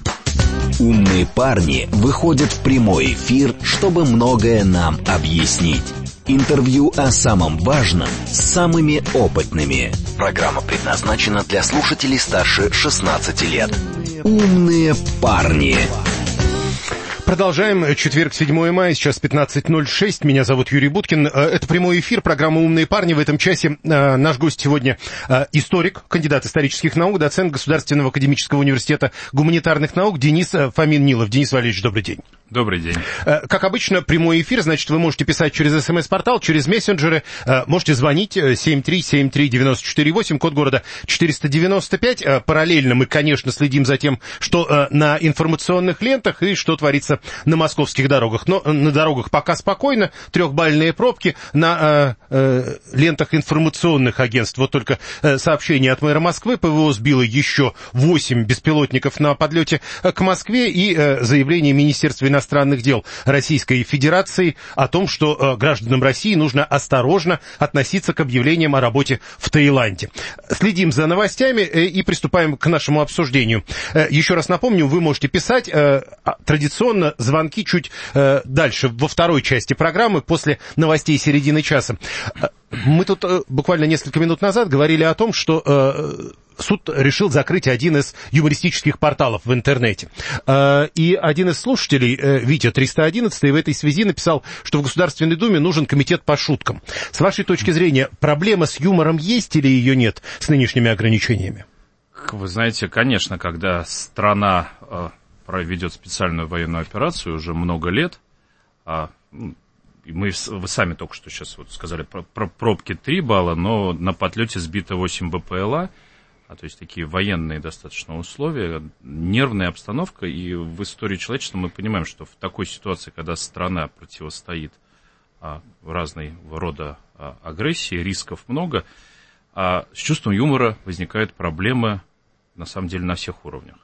Умные парни выходят в прямой эфир, чтобы многое нам объяснить. Интервью о самом важном с самыми опытными. Программа предназначена для слушателей старше шестнадцати лет. Умные парни. Продолжаем. Четверг, седьмое мая, сейчас пятнадцать ноль шесть. Меня зовут Юрий Буткин. Это прямой эфир, программа «Умные парни». В этом часе наш гость сегодня историк, кандидат исторических наук, доцент Государственного академического университета гуманитарных наук Денис Фомин-Нилов. Денис Валерьевич, добрый день. Добрый день. Как обычно, прямой эфир, значит, вы можете писать через смс-портал, через мессенджеры, можете звонить семь три семь три девять четыре восемь, код города четыреста девяносто пять. Параллельно мы, конечно, следим за тем, что на информационных лентах и что творится на московских дорогах. Но на дорогах пока спокойно, трехбальные пробки, на э, лентах информационных агентств. Вот только э, сообщение от мэра Москвы: ПВО сбило еще восемь беспилотников на подлете к Москве, и э, заявление Министерства иностранных дел Российской Федерации о том, что э, гражданам России нужно осторожно относиться к объявлениям о работе в Таиланде. Следим за новостями э, и приступаем к нашему обсуждению. Э, еще раз напомню, вы можете писать э, традиционно звонки чуть э, дальше, во второй части программы, после новостей середины часа. Мы тут э, буквально несколько минут назад говорили о том, что э, суд решил закрыть один из юмористических порталов в интернете. И один из слушателей, Витя триста одиннадцать, в этой связи написал, что в Государственной Думе нужен комитет по шуткам. С вашей точки зрения, проблема с юмором есть или ее нет с нынешними ограничениями? Вы знаете, конечно, когда страна проведет специальную военную операцию уже много лет, мы, вы сами только что сейчас вот сказали про, про пробки три балла, но на подлете сбито восемь БПЛА, а, то есть такие военные достаточно условия, нервная обстановка, и в истории человечества мы понимаем, что в такой ситуации, когда страна противостоит а, разной рода а, агрессии, рисков много, а, с чувством юмора возникают проблемы, на самом деле, на всех уровнях.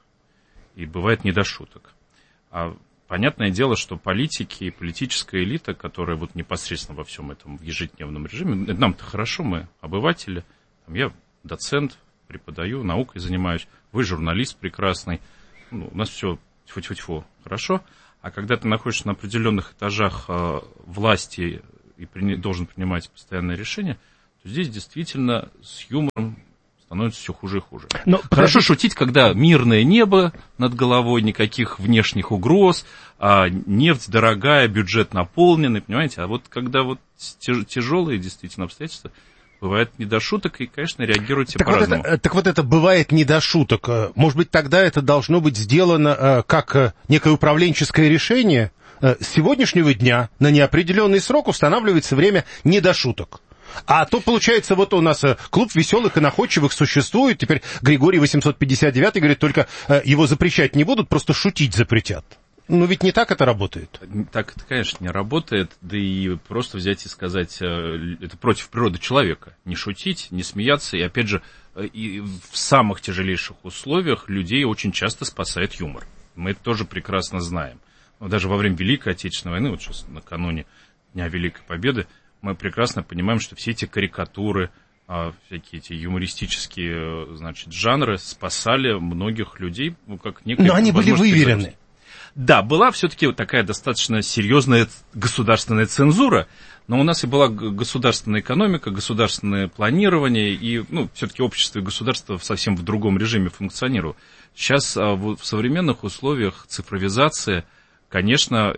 И бывает не до шуток. А понятное дело, что политики и политическая элита, которая вот непосредственно во всем этом в ежедневном режиме, нам-то хорошо, мы обыватели, я доцент, преподаю, наукой занимаюсь, вы журналист прекрасный, ну, у нас все тьфу-тьфу-тьфу хорошо, а когда ты находишься на определенных этажах э, власти и при, должен принимать постоянные решения, то здесь действительно с юмором становится все хуже и хуже. Но, Хорошо подожди... шутить, когда мирное небо над головой, никаких внешних угроз, а нефть дорогая, бюджет наполненный, понимаете? А вот когда вот тяжелые действительно обстоятельства, бывает не до шуток, и, конечно, реагируйте так по-разному. Вот это, так вот это бывает не до шуток. Может быть, тогда это должно быть сделано как некое управленческое решение. С сегодняшнего дня на неопределенный срок устанавливается время не до шуток. А то, получается, вот у нас клуб веселых и находчивых существует, теперь Григорий восемьсот пятьдесят девятый говорит, только его запрещать не будут, просто шутить запретят. Ну, ведь не так это работает. Так это, конечно, не работает, да и просто взять и сказать, это против природы человека. Не шутить, не смеяться, и, опять же, и в самых тяжелейших условиях людей очень часто спасает юмор. Мы это тоже прекрасно знаем. Даже во время Великой Отечественной войны, вот сейчас накануне Дня Великой Победы, мы прекрасно понимаем, что все эти карикатуры, всякие эти юмористические, значит, жанры спасали многих людей, ну, как некая... Но они были выверены. Да, была все-таки вот такая достаточно серьезная государственная цензура, но у нас и была государственная экономика, государственное планирование, и, ну, все-таки общество и государство совсем в другом режиме функционировало. Сейчас в современных условиях цифровизация, конечно,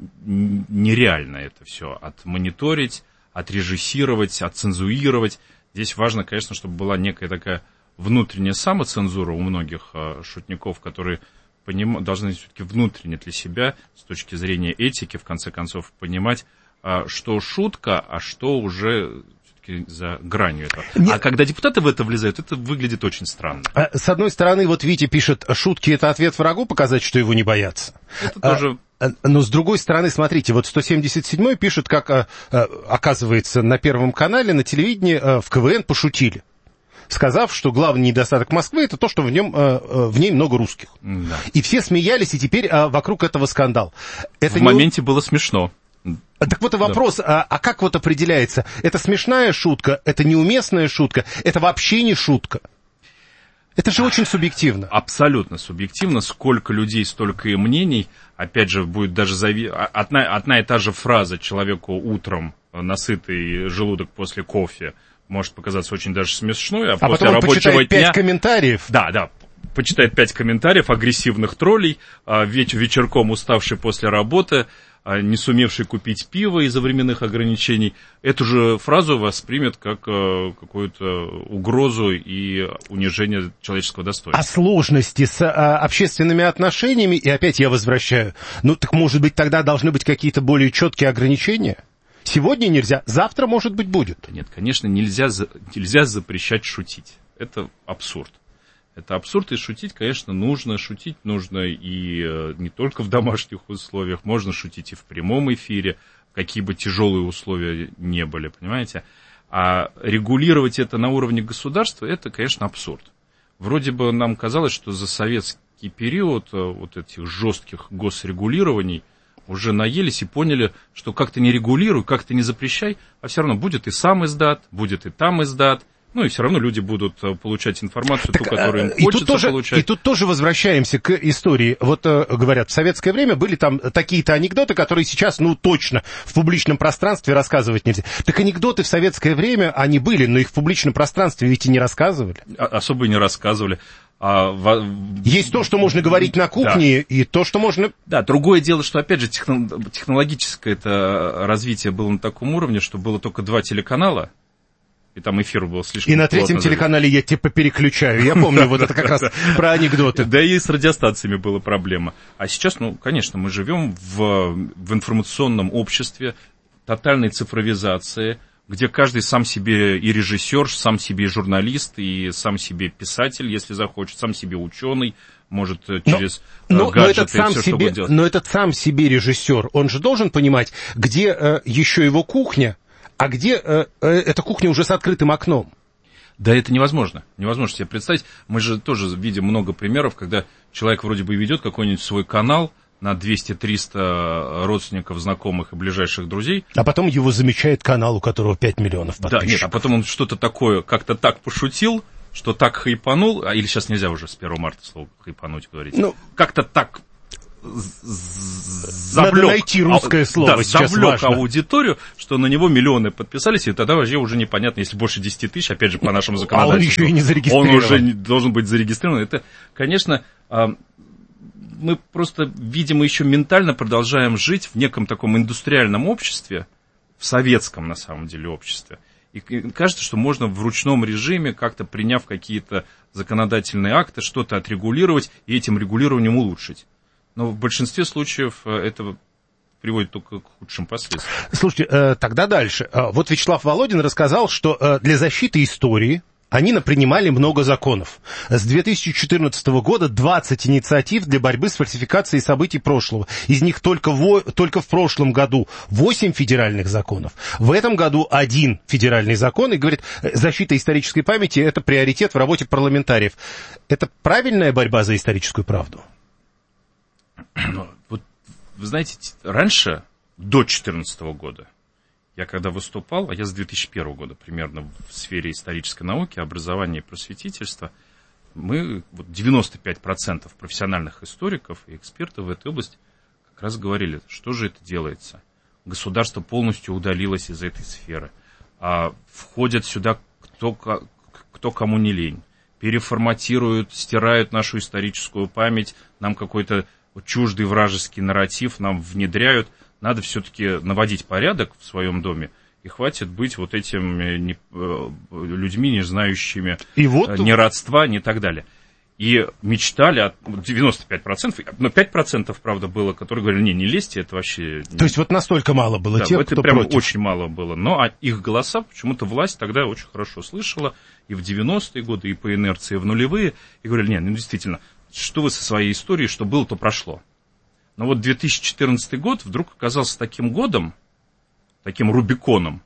нереально это все отмониторить, отрежиссировать, отцензуировать. Здесь важно, конечно, чтобы была некая такая внутренняя самоцензура у многих а, шутников, которые поним... должны все-таки внутренне для себя, с точки зрения этики, в конце концов, понимать, а, что шутка, а что уже все-таки за гранью этого. Нет. А когда депутаты в это влезают, это выглядит очень странно. С одной стороны, вот Витя пишет, шутки — это ответ врагу, показать, что его не боятся. Это тоже... Но, с другой стороны, смотрите, вот сто семьдесят седьмой пишет, как, оказывается, на Первом канале, на телевидении в КВН пошутили, сказав, что главный недостаток Москвы — это то, что в, нем, в ней много русских. Да. И все смеялись, и теперь вокруг этого скандал. Это в не... моменте было смешно. Так вот и вопрос, да. а, а как вот определяется? Это смешная шутка, это неуместная шутка, это вообще не шутка? Это же очень субъективно. Абсолютно субъективно. Сколько людей, столько и мнений. Опять же, будет даже зави... одна, одна и та же фраза человеку утром, насытый желудок после кофе, может показаться очень даже смешной, а, а после потом он рабочего почитает дня... пять комментариев. Да, да. Почитает пять комментариев агрессивных троллей, веч- вечерком уставший после работы, не сумевший купить пиво из-за временных ограничений, эту же фразу воспримет как какую-то угрозу и унижение человеческого достоинства. А сложности с а, общественными отношениями, и опять я возвращаю, ну так может быть тогда должны быть какие-то более четкие ограничения? Сегодня нельзя, завтра, может быть, будет. Нет, конечно, нельзя, нельзя запрещать шутить. Это абсурд. Это абсурд, и шутить, конечно, нужно. Шутить нужно и не только в домашних условиях, можно шутить и в прямом эфире, какие бы тяжелые условия не были, понимаете. А регулировать это на уровне государства, это, конечно, абсурд. Вроде бы нам казалось, что за советский период вот этих жестких госрегулирований уже наелись и поняли, что как-то не регулируй, как-то не запрещай, а все равно будет и сам издат, будет и там издат. Ну и все равно люди будут получать информацию, так, ту, которую им и хочется тут тоже, получать. И тут тоже возвращаемся к истории. Вот говорят, в советское время были там такие-то анекдоты, которые сейчас, ну, точно в публичном пространстве рассказывать нельзя. Так анекдоты в советское время, они были, но их в публичном пространстве ведь и не рассказывали. Особо и не рассказывали. А в... Есть то, что можно говорить на кухне, да. И то, что можно... Да, другое дело, что, опять же, техно... технологическое это развитие было на таком уровне, что было только два телеканала, и там эфир был слишком... И на третьем телеканале я типа переключаю. Я помню, вот это как раз про анекдоты. Да и с радиостанциями была проблема. А сейчас, ну, конечно, мы живем в, в информационном обществе, тотальной цифровизации, где каждый сам себе и режиссер, сам себе и журналист, и сам себе писатель, если захочет, сам себе ученый, может через но, гаджеты но этот сам все, себе, что делать. Но этот сам себе режиссер, он же должен понимать, где э, еще его кухня, а где э, э, эта кухня уже с открытым окном. Да это невозможно. Невозможно себе представить. Мы же тоже видим много примеров, когда человек вроде бы ведет какой-нибудь свой канал на двести-триста родственников, знакомых и ближайших друзей. А потом его замечает канал, у которого пять миллионов подписчиков. Да, нет, а потом он что-то такое, как-то так пошутил, что так хайпанул, а, или сейчас нельзя уже с первого марта слово хайпануть говорить. Ну, как-то так завлек, надо найти русское слово, да, сейчас завлек важно. Аудиторию, что на него миллионы подписались, и тогда вообще уже непонятно, если больше десяти тысяч, опять же, по нашему законодательству. А он еще и не зарегистрирован. Он уже должен быть зарегистрирован. Это, конечно, мы просто, видимо, еще ментально продолжаем жить в неком таком индустриальном обществе, в советском, на самом деле, обществе. И кажется, что можно в ручном режиме, как-то приняв какие-то законодательные акты, что-то отрегулировать и этим регулированием улучшить. Но в большинстве случаев это приводит только к худшим последствиям. Слушайте, тогда дальше. Вот Вячеслав Володин рассказал, что для защиты истории они напринимали много законов. С две тысячи четырнадцатого года двадцать инициатив для борьбы с фальсификацией событий прошлого. Из них только, во, только в прошлом году восемь федеральных законов. В этом году один федеральный закон. И говорит, защита исторической памяти – это приоритет в работе парламентариев. Это правильная борьба за историческую правду? Вот, вы знаете, раньше, до две тысячи четырнадцатого года, я когда выступал, а я с две тысячи первого года примерно в сфере исторической науки, образования и просветительства, мы, вот девяносто пять процентов профессиональных историков и экспертов в этой области как раз говорили, что же это делается. Государство полностью удалилось из этой сферы. А входят сюда кто, кто кому не лень. Переформатируют, стирают нашу историческую память, нам какой-то чуждый вражеский нарратив нам внедряют. Надо все-таки наводить порядок в своем доме, и хватит быть вот этими не, людьми, не знающими и вот... ни родства, ни так далее. И мечтали, от девяносто пять процентов, но пять процентов, правда, было, которые говорили, не, не лезьте, это вообще... То есть вот настолько мало было да, тех, это кто прям против. Очень мало было, но а их голоса почему-то власть тогда очень хорошо слышала, и в девяностые годы, и по инерции в нулевые, и говорили, нет, ну действительно, что вы со своей историей, что было, то прошло. Но вот две тысячи четырнадцатый год вдруг оказался таким годом, таким Рубиконом,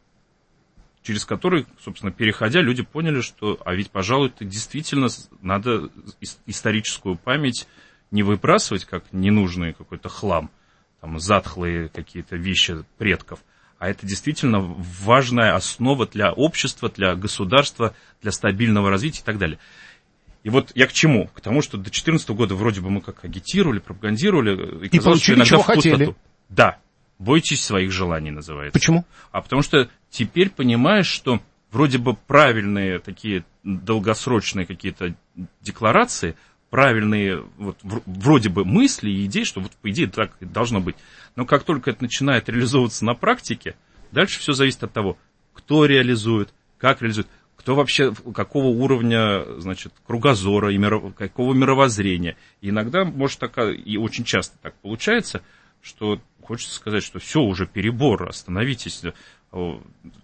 через который, собственно, переходя, люди поняли, что, а ведь, пожалуй, действительно надо историческую память не выбрасывать, как ненужный какой-то хлам, там, затхлые какие-то вещи предков, а это действительно важная основа для общества, для государства, для стабильного развития и так далее. И вот я к чему? К тому, что до две тысячи четырнадцатого года вроде бы мы как агитировали, пропагандировали. И, и получили, чего хотели. Да. Бойтесь своих желаний, называется. Почему? А потому что теперь понимаешь, что вроде бы правильные такие долгосрочные какие-то декларации, правильные вот, вроде бы мысли и идеи, что вот по идее так и должно быть. Но как только это начинает реализовываться на практике, дальше все зависит от того, кто реализует, как реализует. Кто вообще, какого уровня, значит, кругозора, и миров, какого мировоззрения. И иногда, может, так, и очень часто так получается, что хочется сказать, что все, уже перебор, остановитесь, ну,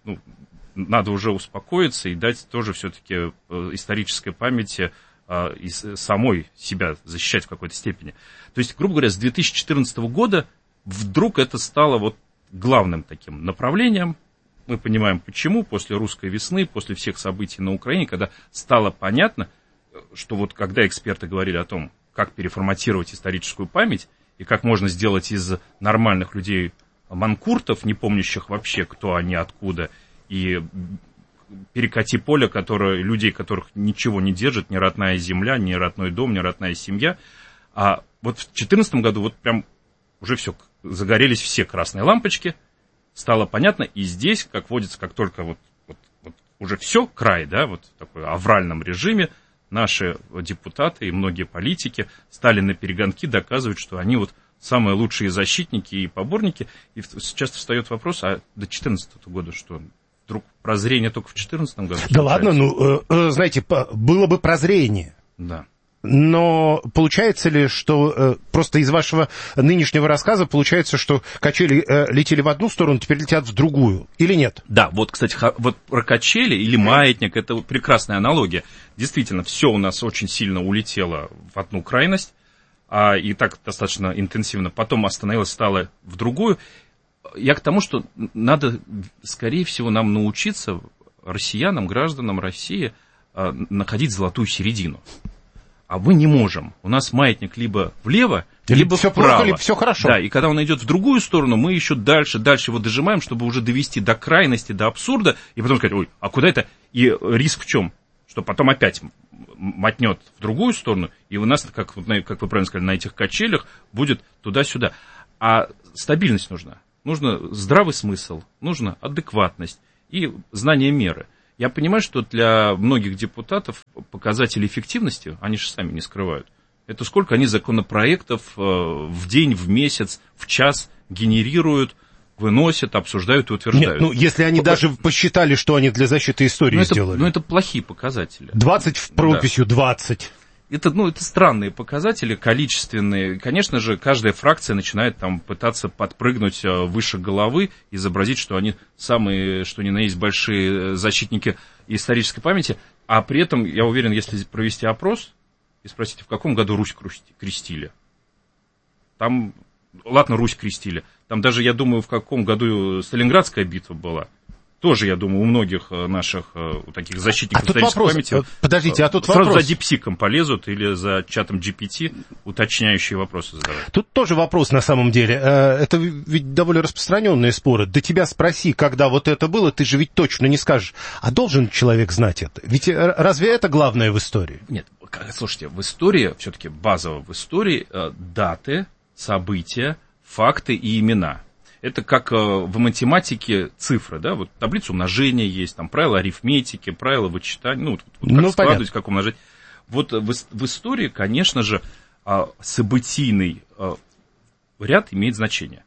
надо уже успокоиться и дать тоже все-таки исторической памяти и самой себя защищать в какой-то степени. То есть, грубо говоря, с две тысячи четырнадцатого года вдруг это стало вот главным таким направлением. Мы понимаем, почему после русской весны, после всех событий на Украине, когда стало понятно, что вот когда эксперты говорили о том, как переформатировать историческую память, и как можно сделать из нормальных людей манкуртов, не помнящих вообще, кто они, откуда, и перекати поле, которое, людей, которых ничего не держит, ни родная земля, ни родной дом, ни родная семья. А вот в две тысячи четырнадцатом году вот прям уже все, загорелись все красные лампочки, стало понятно, и здесь, как водится, как только вот, вот, вот уже все, край, да, вот в такой авральном режиме, наши депутаты и многие политики стали на перегонки доказывать, что они вот самые лучшие защитники и поборники. И часто встает вопрос, а до две тысячи четырнадцатого года что, вдруг прозрение только в две тысячи четырнадцатом году? Да ладно, ну, э, знаете, было бы прозрение. Да. Но получается ли, что э, просто из вашего нынешнего рассказа получается, что качели э, летели в одну сторону, теперь летят в другую, или нет? Да, вот, кстати, вот про качели или маятник, это прекрасная аналогия. Действительно, все у нас очень сильно улетело в одну крайность, а, и так достаточно интенсивно. Потом остановилось, стало в другую. Я к тому, что надо, скорее всего, нам научиться, россиянам, гражданам России, а, находить золотую середину. А мы не можем. У нас маятник либо влево, или либо все вправо. Плохо, либо все хорошо. Да, и когда он идет в другую сторону, мы еще дальше, дальше его дожимаем, чтобы уже довести до крайности, до абсурда, и потом сказать, ой, а куда это? И риск в чем? Что потом опять мотнет в другую сторону, и у нас, как, как вы правильно сказали, на этих качелях будет туда-сюда. А стабильность нужна. Нужно здравый смысл, нужна адекватность и знание меры. Я понимаю, что для многих депутатов показатели эффективности, они же сами не скрывают. Это сколько они законопроектов в день, в месяц, в час генерируют, выносят, обсуждают и утверждают. Нет, ну, если они По... даже посчитали, что они для защиты истории ну, это, сделали. Ну, это плохие показатели. двадцать в прописью, да. двадцать. Это, ну, это странные показатели, количественные. Конечно же, каждая фракция начинает там пытаться подпрыгнуть выше головы, изобразить, что они самые, что ни на есть, большие защитники исторической памяти. А при этом, я уверен, если провести опрос и спросить, в каком году Русь крестили, там, ладно, Русь крестили, там даже, я думаю, в каком году Сталинградская битва была. Тоже, я думаю, у многих наших у таких защитников а исторической вопрос, памяти подождите, а тут сразу вопрос. за дипсиком полезут или за чатом джи пи ти уточняющие вопросы задавать. Тут тоже вопрос на самом деле. Это ведь довольно распространенные споры. Да тебя спроси, когда вот это было, ты же ведь точно не скажешь. А должен человек знать это? Ведь разве это главное в истории? Нет, слушайте, в истории, все-таки базово в истории, даты, события, факты и имена. Это как в математике цифры, да, вот таблица умножения есть, там правила арифметики, правила вычитания, ну, вот, вот как ну, складывать, понятно. Как умножать. Вот в, в истории, конечно же, событийный ряд имеет значение.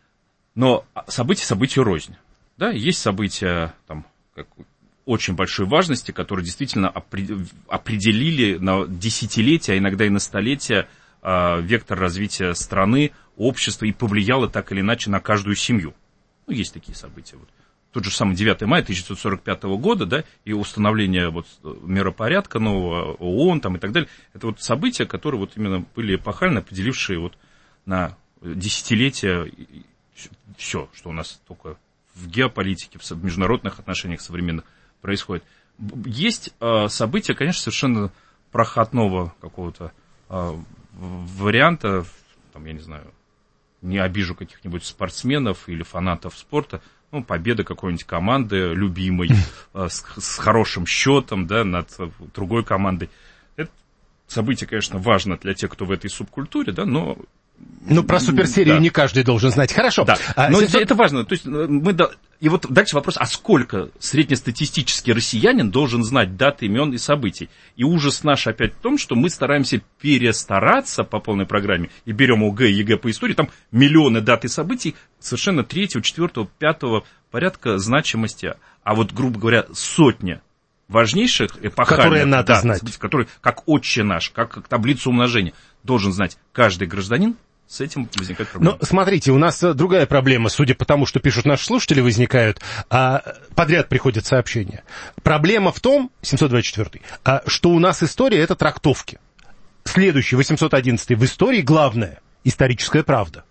Но события событию рознь. Да, есть события там, как, очень большой важности, которые действительно определили на десятилетия, а иногда и на столетия вектор развития страны, общества и повлияло так или иначе на каждую семью. Ну, есть такие события. Вот. Тот же самый девятого мая тысяча девятьсот сорок пятого года, да, и установление вот миропорядка нового, ООН там, и так далее. Это вот события, которые вот именно были эпохально определившие вот на десятилетия все, что у нас только в геополитике, в международных отношениях современных происходит. Есть э, события, конечно, совершенно проходного какого-то э, варианта, там, я не знаю, не обижу каких-нибудь спортсменов или фанатов спорта, ну, победа какой-нибудь команды любимой, с, с хорошим счетом, да, над другой командой. Это событие, конечно, важно для тех, кто в этой субкультуре, да, но... Ну, про суперсерию да. не каждый должен знать. Хорошо. Да. Но семьсот... это важно. То есть мы... И вот дальше вопрос, а сколько среднестатистический россиянин должен знать даты, имен и событий? И ужас наш опять в том, что мы стараемся перестараться по полной программе и берем ОГЭ и ЕГЭ по истории, там миллионы дат и событий совершенно третьего, четвертого, пятого порядка значимости. А вот, грубо говоря, сотня важнейших эпохальных, которые надо да, знать. Событий, которые, как отче наш, как, как таблицу умножения, должен знать каждый гражданин. С этим возникает проблема. Ну, смотрите, у нас другая проблема, судя по тому, что пишут наши слушатели, возникают, а, подряд приходят сообщения. Проблема в том, семьсот двадцать четвёртый, а, что у нас история — это трактовки. Следующий, восемьсот одиннадцатый, в истории главное — историческая правда.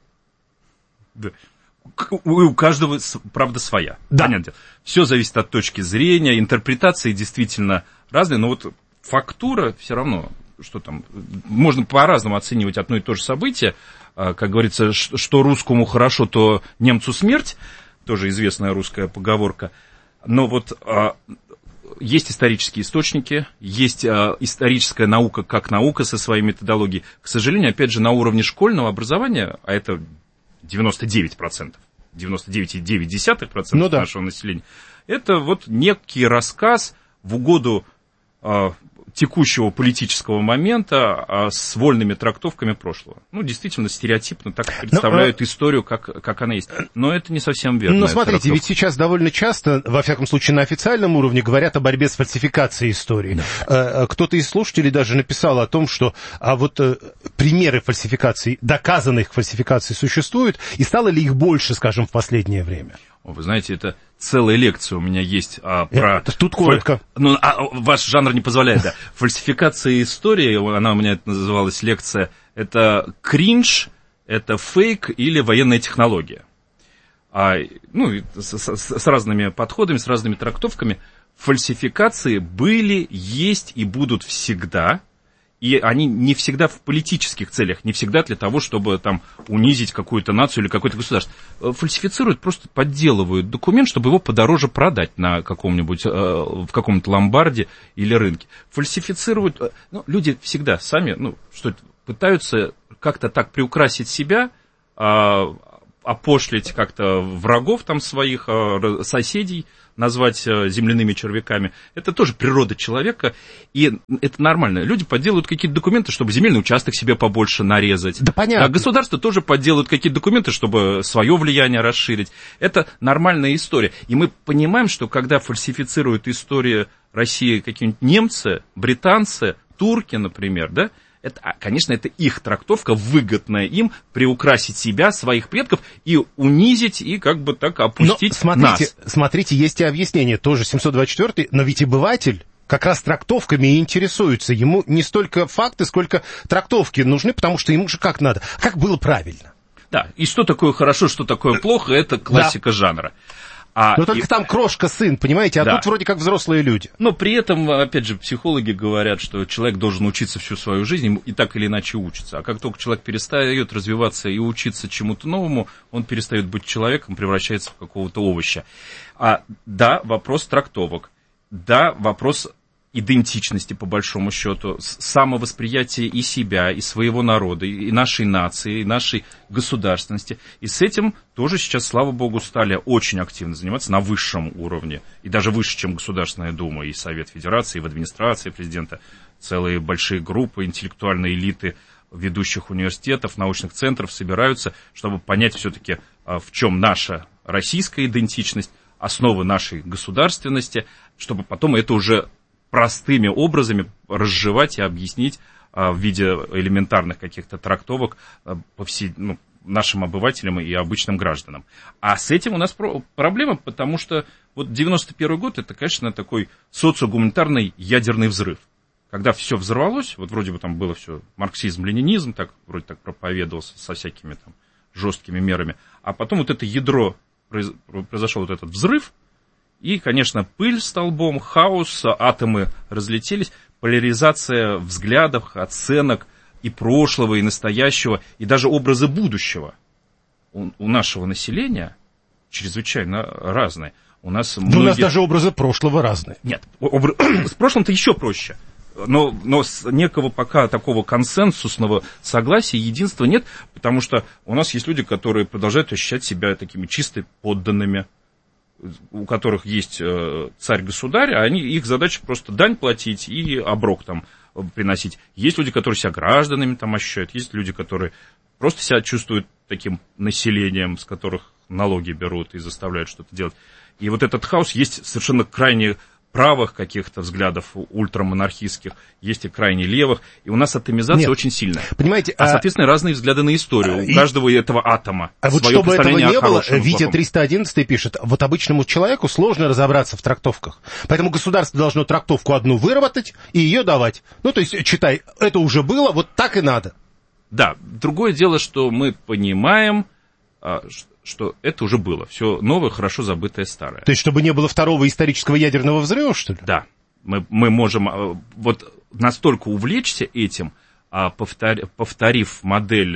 Да. У каждого правда своя. Да. Понятно. Все зависит от точки зрения, интерпретации действительно разные, но вот фактура все равно, что там, можно по-разному оценивать одно и то же событие. Как говорится, что русскому хорошо, то немцу смерть, тоже известная русская поговорка. Но вот есть исторические источники, есть а, историческая наука как наука со своей методологией. К сожалению, опять же, на уровне школьного образования, а это девяносто девять процентов, девяносто девять целых девять десятых процента ну, да. нашего населения, это вот некий рассказ в угоду а, текущего политического момента а, с вольными трактовками прошлого. Ну, действительно, стереотипно так представляют Но, историю, как, как она есть. Но это не совсем верно. Но смотрите, трактовка. Ведь сейчас довольно часто, во всяком случае, на официальном уровне говорят о борьбе с фальсификацией истории. Да. Кто-то из слушателей даже написал о том, что а вот примеры фальсификаций, доказанных фальсификаций существуют, и стало ли их больше, скажем, в последнее время? Вы знаете, это целая лекция у меня есть а, про... Это, тут коротко. Ну, а, ваш жанр не позволяет, да. Фальсификация истории, она у меня это называлась лекция, это кринж, это фейк или военная технология. А, ну, с, с, с разными подходами, с разными трактовками. Фальсификации были, есть и будут всегда. И они не всегда в политических целях, не всегда для того, чтобы там унизить какую-то нацию или какое-то государство. Фальсифицируют, просто подделывают документ, чтобы его подороже продать на каком-нибудь, в каком-нибудь ломбарде или рынке. Фальсифицируют, ну, люди всегда сами, ну, что пытаются как-то так приукрасить себя, опошлить как-то врагов там своих, соседей, назвать земляными червяками. Это тоже природа человека, и это нормально. Люди подделывают какие-то документы, чтобы земельный участок себе побольше нарезать. Да понятно. А государство тоже подделывают какие-то документы, чтобы свое влияние расширить. Это нормальная история. И мы понимаем, что когда фальсифицируют историю России какие-нибудь немцы, британцы, турки, например, да, это, конечно, это их трактовка, выгодная им приукрасить себя, своих предков и унизить, и как бы так опустить но смотрите, нас. Смотрите, есть и объяснение, тоже семьсот двадцать четвёртый, но ведь обыватель как раз трактовками и интересуется. Ему не столько факты, сколько трактовки нужны, потому что ему же как надо, как было правильно. Да, и что такое хорошо, что такое плохо, это классика да. жанра. А, но только и... там крошка сын, понимаете, а да. тут вроде как взрослые люди. Но при этом, опять же, психологи говорят, что человек должен учиться всю свою жизнь и так или иначе учится. А как только человек перестает развиваться и учиться чему-то новому, он перестает быть человеком, превращается в какого-то овоща. А, да, вопрос трактовок. Да, вопрос идентичности, по большому счету, самовосприятия и себя, и своего народа, и нашей нации, и нашей государственности. И с этим тоже сейчас, слава богу, стали очень активно заниматься на высшем уровне, и даже выше, чем Государственная Дума, и Совет Федерации, и в администрации президента, целые большие группы, интеллектуальные элиты ведущих университетов, научных центров собираются, чтобы понять все-таки, в чем наша российская идентичность, основы нашей государственности, чтобы потом это уже простыми образами разжевать и объяснить а, в виде элементарных каких-то трактовок а, по всей, ну, нашим обывателям и обычным гражданам. А с этим у нас про- проблема, потому что вот девяносто первый год это, конечно, такой социогуманитарный ядерный взрыв. Когда все взорвалось, вот вроде бы там было все марксизм, ленинизм, так, вроде так проповедовался со всякими там жесткими мерами, а потом вот это ядро, произ- произошел вот этот взрыв, и, конечно, пыль столбом, хаос, атомы разлетелись, поляризация взглядов, оценок и прошлого, и настоящего, и даже образы будущего у, у нашего населения чрезвычайно разные. У нас, многие... у нас даже образы прошлого разные. Нет, обр... с прошлым-то еще проще. Но, но с некого пока такого консенсусного согласия, единства нет, потому что у нас есть люди, которые продолжают ощущать себя такими чисто подданными, у которых есть царь-государь, а они, их задача просто дань платить и оброк там приносить. Есть люди, которые себя гражданами там ощущают, есть люди, которые просто себя чувствуют таким населением, с которых налоги берут и заставляют что-то делать. И вот этот хаос есть совершенно крайне правых каких-то взглядов, ультрамонархистских, есть и крайне левых, и у нас атомизация Нет. очень сильная. Понимаете, а, соответственно, а... разные взгляды на историю. А... У каждого этого атома. А вот чтобы этого не было, Витя триста одиннадцатый пишет, вот обычному человеку сложно разобраться в трактовках. Поэтому государство должно трактовку одну выработать и ее давать. Ну, то есть, читай, это уже было, вот так и надо. Да, другое дело, что мы понимаем, что это уже было. Все новое, хорошо забытое старое. То есть, чтобы не было второго исторического ядерного взрыва, что ли? Да. Мы, мы можем вот настолько увлечься этим, повтор, повторив модель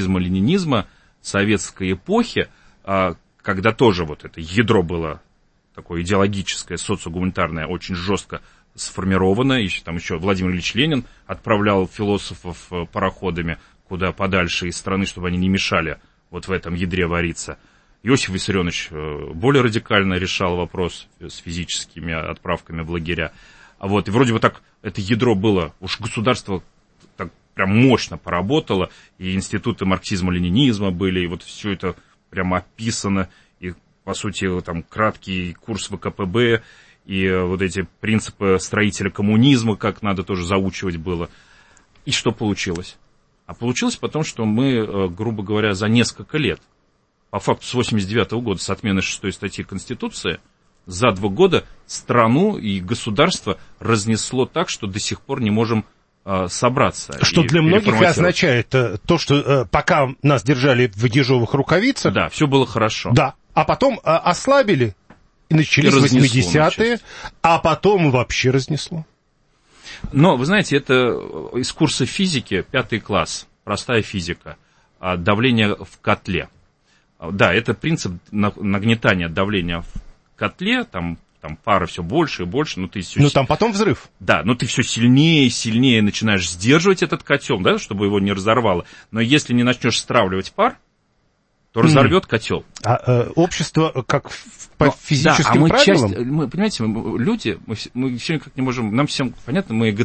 марксизма-ленинизма советской эпохи, когда тоже вот это ядро было такое идеологическое, социогуманитарное, очень жестко сформировано. Еще, там еще Владимир Ильич Ленин отправлял философов пароходами куда подальше из страны, чтобы они не мешали вот в этом ядре вариться. Иосиф Виссарионович более радикально решал вопрос с физическими отправками в лагеря. Вот, и вроде бы так это ядро было, уж государство так прям мощно поработало, и институты марксизма-ленинизма были, и вот все это прямо описано, и, по сути, там краткий курс ВКПБ, и вот эти принципы строителя коммунизма, как надо тоже заучивать было. И что получилось? А получилось потому, что мы, грубо говоря, за несколько лет, по факту с восемьдесят девятого года, с отмены шестой статьи Конституции, за два года страну и государство разнесло так, что до сих пор не можем э, собраться. Что для многих и означает э, то, что э, пока нас держали в ежовых рукавицах... Да, все было хорошо. Да, а потом э, ослабили, и начались восьмидесятые, а потом вообще разнесло. Но, вы знаете, это из курса физики, пятый класс, простая физика, давление в котле. Да, это принцип нагнетания давления в котле, там, там пара все больше и больше, но ты все... Ну, там потом взрыв. Да, но ты все сильнее и сильнее начинаешь сдерживать этот котел, да, чтобы его не разорвало. Но если не начнешь стравливать пар, то разорвет mm. котел. А э, общество, как по но, физическим да, а мы правилам? Часть, мы, понимаете, мы, люди, мы, мы все никак не можем, нам всем понятно, мы